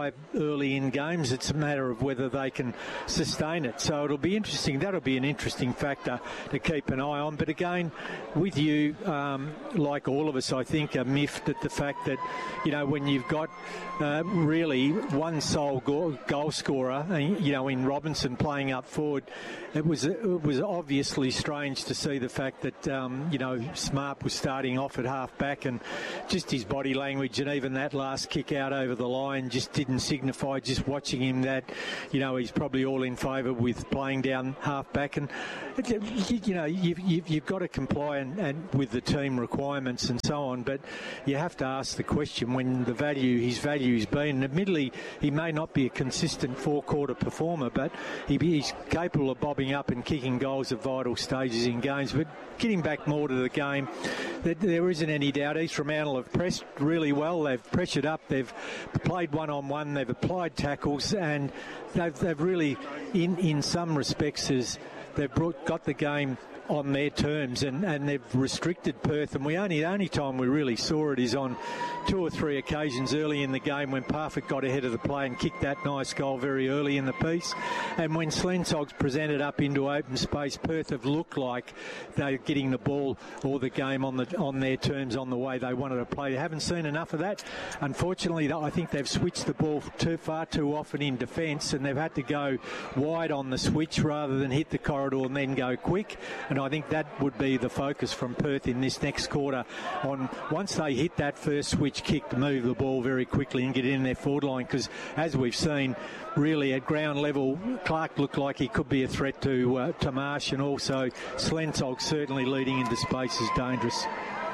high early in games. It's a matter of whether they can sustain it. So it'll be interesting. That'll be an interesting factor to keep an eye on. But again, with you, um, like all of us, I think, are miffed at the fact that, you know, when you've got uh, really one sole goal, goal scorer, you know, in Robinson playing up forward, it was it was obviously strange to see the fact that, um, you know, Smart was starting off at half back, and just his body language and even that last kick out over the line just didn't signify, just watching him, that, you know, he's probably all in favour with playing down half back. And, you know, you've, you've, you've got to comply and, and with the team requirements and so on, but you have to ask the question when the value, his value's been, and admittedly he may not be a consistent four-quarter performer, but he, he's capable of bobbing up and kicking goals at vital stages in games. But getting back more to the game, there, there isn't any doubt East Fremantle have pressed really well. They've pressured up, they've played one-on-one, they've applied tackles, and they've, they've really, in, in some respects, is they've brought, got the game on their terms, and, and they've restricted Perth. And we only the only time we really saw it is on two or three occasions early in the game when Parfitt got ahead of the play and kicked that nice goal very early in the piece. And when Slensogs presented up into open space, Perth have looked like they're getting the ball or the game on the on their terms, on the way they wanted to play. They haven't seen enough of that. Unfortunately, I think they've switched the ball too far too often in defence, and they've had to go wide on the switch rather than hit the corridor and then go quick. And I think that would be the focus from Perth in this next quarter, on once they hit that first switch kick, to move the ball very quickly and get in their forward line, because as we've seen, really at ground level, Clark looked like he could be a threat to, uh, to Marsh, and also Slensog certainly leading into space is dangerous.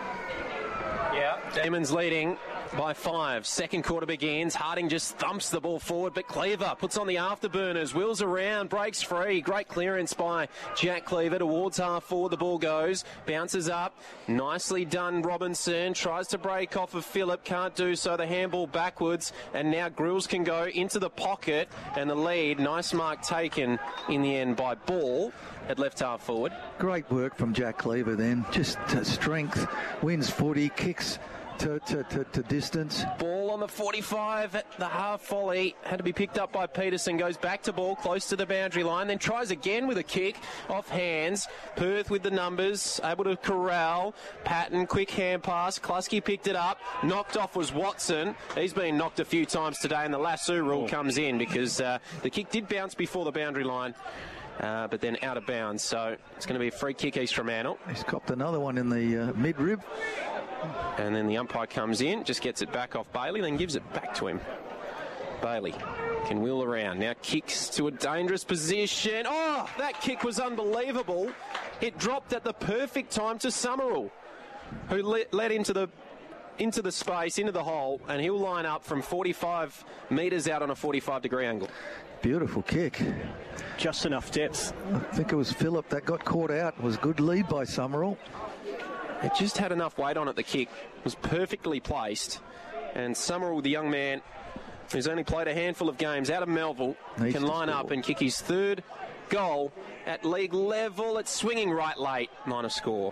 Yeah, Demons leading by five. Second quarter begins. Harding just thumps the ball forward, but Cleaver puts on the afterburners, wheels around, breaks free. Great clearance by Jack Cleaver towards half forward. The ball goes, bounces up. Nicely done, Robinson. Tries to break off of Phillip, can't do so. The handball backwards, and now Grills can go into the pocket, and the lead, nice mark taken in the end by Ball at left half forward. Great work from Jack Cleaver then. Just uh, strength, wins footy, kicks To, to, to, to distance. Ball on the forty-five at the half volley. Had to be picked up by Peterson. Goes back to Ball, close to the boundary line. Then tries again with a kick off hands. Perth with the numbers. Able to corral. Patton, quick hand pass. Klusky picked it up. Knocked off was Watson. He's been knocked a few times today, and the lasso rule comes in because uh, the kick did bounce before the boundary line. Uh, but then out of bounds. So it's going to be a free kick, East Fremantle. He's copped another one in the uh, mid-rib. And then the umpire comes in, just gets it back off Bailey, then gives it back to him. Bailey can wheel around. Now kicks to a dangerous position. Oh, that kick was unbelievable. It dropped at the perfect time to Summerall, who let, led into the into the space, into the hole, and he'll line up from forty-five metres out on a forty-five degree angle. Beautiful kick. Just enough depth. I think it was Phillip that got caught out. It was a good lead by Summerall. It just had enough weight on it, the kick. It was perfectly placed. And Summerall, the young man, who's only played a handful of games out of Melville, Needs can line up and kick his third goal at league level. It's swinging right late, minor score.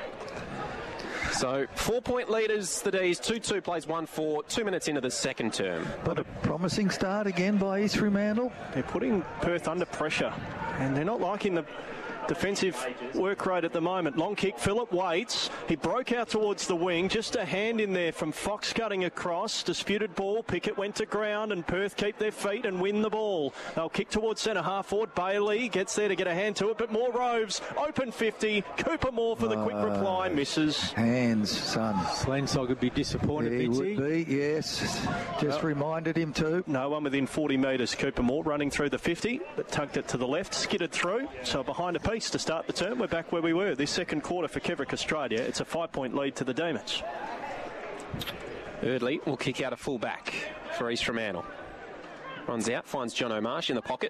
So, four-point leaders, the D's, two two plays one four, two minutes into the second term. But a promising start again by East Fremantle. They're putting Perth under pressure, and they're not liking the defensive work rate at the moment. Long kick, Phillip waits. He broke out towards the wing. Just a hand in there from Fox cutting across. Disputed ball. Pickett went to ground, and Perth keep their feet and win the ball. They'll kick towards centre half forward. Bailey gets there to get a hand to it, but more Roves. Open fifty. Cooper Moore for the uh, quick reply. Misses. Hands, son. Slensog would be disappointed, yeah, he would be, yes. Just well, reminded him too. No one within forty metres. Cooper Moore running through the fifty, but tugged it to the left, skidded through. So behind a piece to start the term. We're back where we were this second quarter for Kevrick Australia. It's a five-point lead to the Demons. Eardley will kick out a full-back for East Fremantle. Runs out, finds John O'Marsh in the pocket.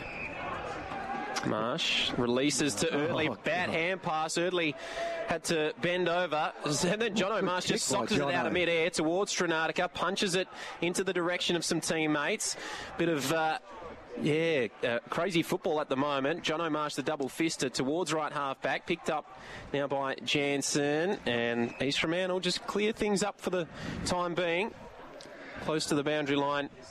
Marsh releases to Eardley. Oh, Bad God. hand pass. Eardley had to bend over. And then John O'Marsh just sockers it out of mid-air towards Stranatica. Punches it into the direction of some teammates. Bit of... Uh, Yeah, uh, crazy football at the moment. John O'Marsh, the double-fister, towards right half-back. Picked up now by Jansen. And East Fremantle just clear things up for the time being. Close to the boundary line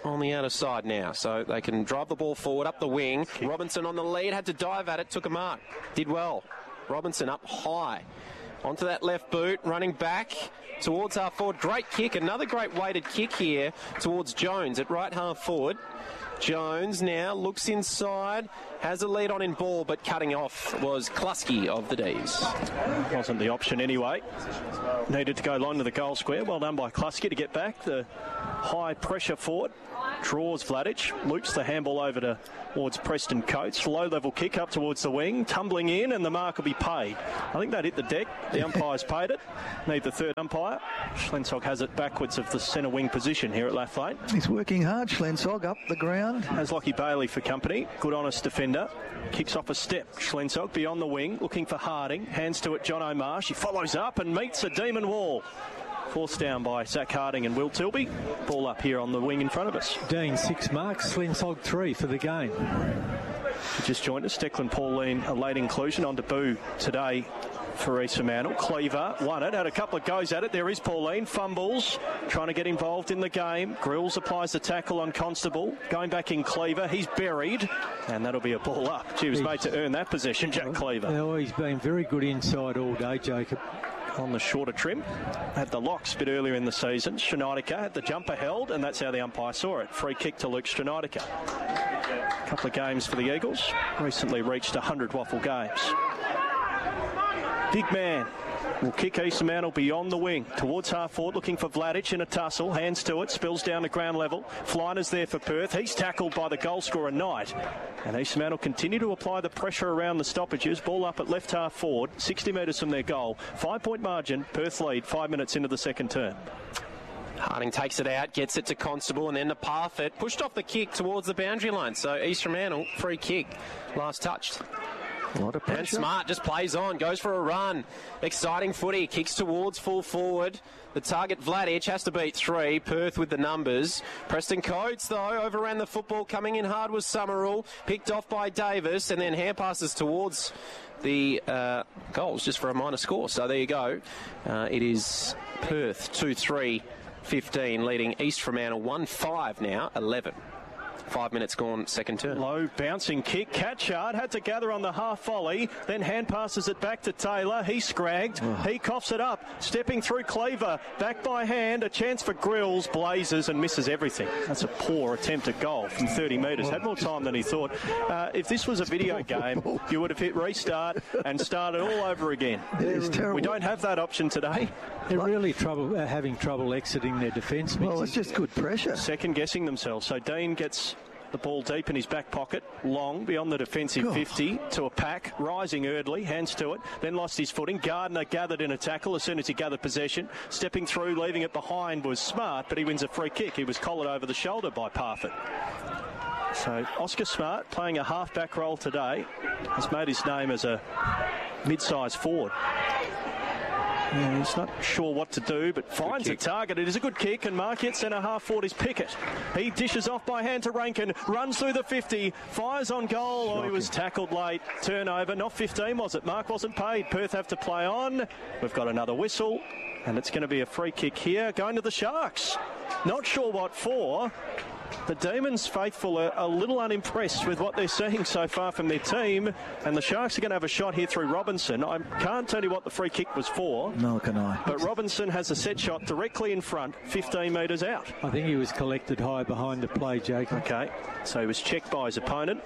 on the outer side now, so they can drive the ball forward up the wing. Kick. Robinson on the lead, had to dive at it, took a mark, did well. Robinson up high onto that left boot, running back towards half forward. Great kick, another great weighted kick here towards Jones at right half forward. Jones now looks inside, has a lead on in ball, but cutting off was Kluski of the D's. Wasn't the option anyway. Needed to go long to the goal square. Well done by Kluski to get back. The high pressure forward. Draws Vladic, loops the handball over to, towards Preston Coates. Low level kick up towards the wing, tumbling in, and the mark will be paid. I think that hit the deck. The umpire's paid it. Need the third umpire. Schlensog has it backwards of the centre wing position here at Lathlane. He's working hard, Schlensog, up the ground. Has Lockie Bailey for company. Good honest defender. Kicks off a step. Schlensog beyond the wing, looking for Harding. Hands to it, John O'Marsh. He follows up and meets a demon wall. Forced down by Zach Harding and Will Tilby. Ball up here on the wing in front of us. Dean, six marks, Schlensog three for the game. Just joined us, Declan Pauline, a late inclusion on debut today for East Fremantle. Cleaver won it, had a couple of goes at it. There is Pauline, fumbles, trying to get involved in the game. Grills applies the tackle on Constable. Going back in Cleaver, he's buried, and that'll be a ball up. She was he's, made to earn that possession, Jack Cleaver. Oh, he's been very good inside all day, Jacob. On the shorter trim, had the locks a bit earlier in the season. Stranitica had the jumper held, and that's how the umpire saw it. Free kick to Luke Stranitica. A couple of games for the Eagles. Recently reached one hundred waffle games. Big man will kick East Fremantle beyond the wing towards half forward, looking for Vladic in a tussle. Hands to it, spills down to ground level. Flyner's there for Perth. He's tackled by the goal scorer Knight. And East Fremantle continue to apply the pressure around the stoppages. Ball up at left half forward, sixty metres from their goal. Five point margin, Perth lead, five minutes into the second term. Harding takes it out, gets it to Constable, and then to Parfitt. Pushed off the kick towards the boundary line. So East Fremantle, free kick, last touched. A lot of pressure. And Smart just plays on, goes for a run. Exciting footy, kicks towards full forward. The target, Vladic, has to beat three. Perth with the numbers. Preston Coates, though, overran the football. Coming in hard was Summerall. Picked off by Davis, and then hand passes towards the uh, goals just for a minor score. So there you go. Uh, it is Perth two three fifteen, leading East Fremantle one five now, eleven. Five minutes gone, second turn. Low bouncing kick. Catchard had to gather on the half volley, then hand passes it back to Taylor. He scragged. Oh. He coughs it up. Stepping through Cleaver. Back by hand. A chance for Grills. Blazes and misses everything. That's a poor attempt at goal from thirty metres. Had more time than he thought. Uh, if this was a video game, you would have hit restart and started all over again. It's terrible. We don't have that option today. They're really trouble uh, having trouble exiting their defence. Well, it's just good pressure. Second guessing themselves. So Dean gets the ball deep in his back pocket, long beyond the defensive God. fifty to a pack, rising Erdley, hands to it, then lost his footing. Gardner gathered in a tackle as soon as he gathered possession. Stepping through, leaving it behind was Smart, but he wins a free kick. He was collared over the shoulder by Parfitt. So Oscar Smart, playing a half-back role today, has made his name as a mid-sized forward. Yeah, he's not sure what to do, but finds a target. It is a good kick, and Marquette centre half forward is Pickett. He dishes off by hand to Rankin, runs through the fifty, fires on goal. Shocking. Oh, he was tackled late. Turnover, not fifteen, was it? Mark wasn't paid. Perth have to play on. We've got another whistle, and it's going to be a free kick here, going to the Sharks. Not sure what for. The Demons faithful are a little unimpressed with what they're seeing so far from their team, and the Sharks are going to have a shot here through Robinson. I can't tell you what the free kick was for. No, can I. But Robinson has a set shot directly in front, fifteen metres out. I think he was collected high behind the play, Jacob. Okay, so he was checked by his opponent.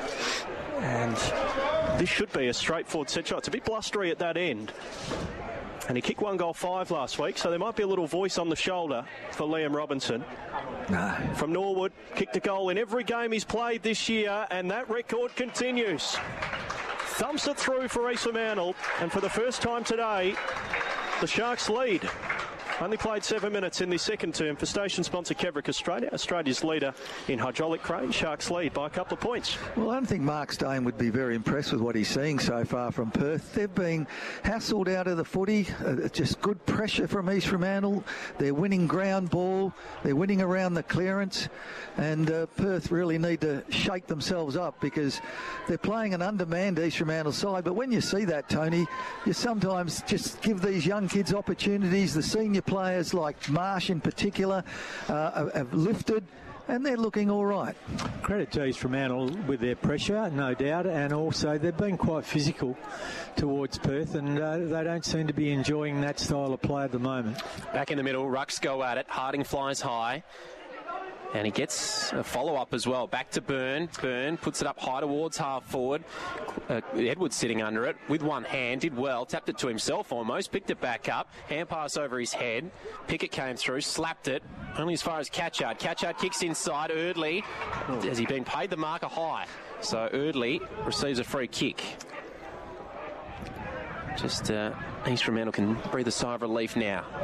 And this should be a straightforward set shot. It's a bit blustery at that end. And he kicked one goal five last week, so there might be a little voice on the shoulder for Liam Robinson. No. From Norwood, kicked a goal in every game he's played this year, and that record continues. Thumps it through for East Fremantle, and for the first time today, the Sharks lead. Only played seven minutes in the second term for station sponsor Kevrick Australia, Australia's leader in hydraulic crane. Sharks lead by a couple of points. Well, I don't think Mark Stone would be very impressed with what he's seeing so far from Perth. They've been hassled out of the footy. Uh, just good pressure from East Fremantle. They're winning ground ball. They're winning around the clearance. And uh, Perth really need to shake themselves up because they're playing an undermanned East Fremantle side. But when you see that, Tony, you sometimes just give these young kids opportunities. The senior players like Marsh in particular uh, have lifted and they're looking all right. Credit to East Fremantle with their pressure, no doubt, and also they've been quite physical towards Perth, and uh, they don't seem to be enjoying that style of play at the moment. Back in the middle, Rucks go at it. Harding flies high. And he gets a follow-up as well. Back to Byrne. Byrne puts it up high towards half forward. Uh, Edwards sitting under it with one hand. Did well. Tapped it to himself almost. Picked it back up. Hand pass over his head. Pickett came through. Slapped it. Only as far as Catchard. Catchard kicks inside. Erdley. Has he been paid the marker high? So Erdley receives a free kick. Just uh, East Fremantle can breathe a sigh of relief now.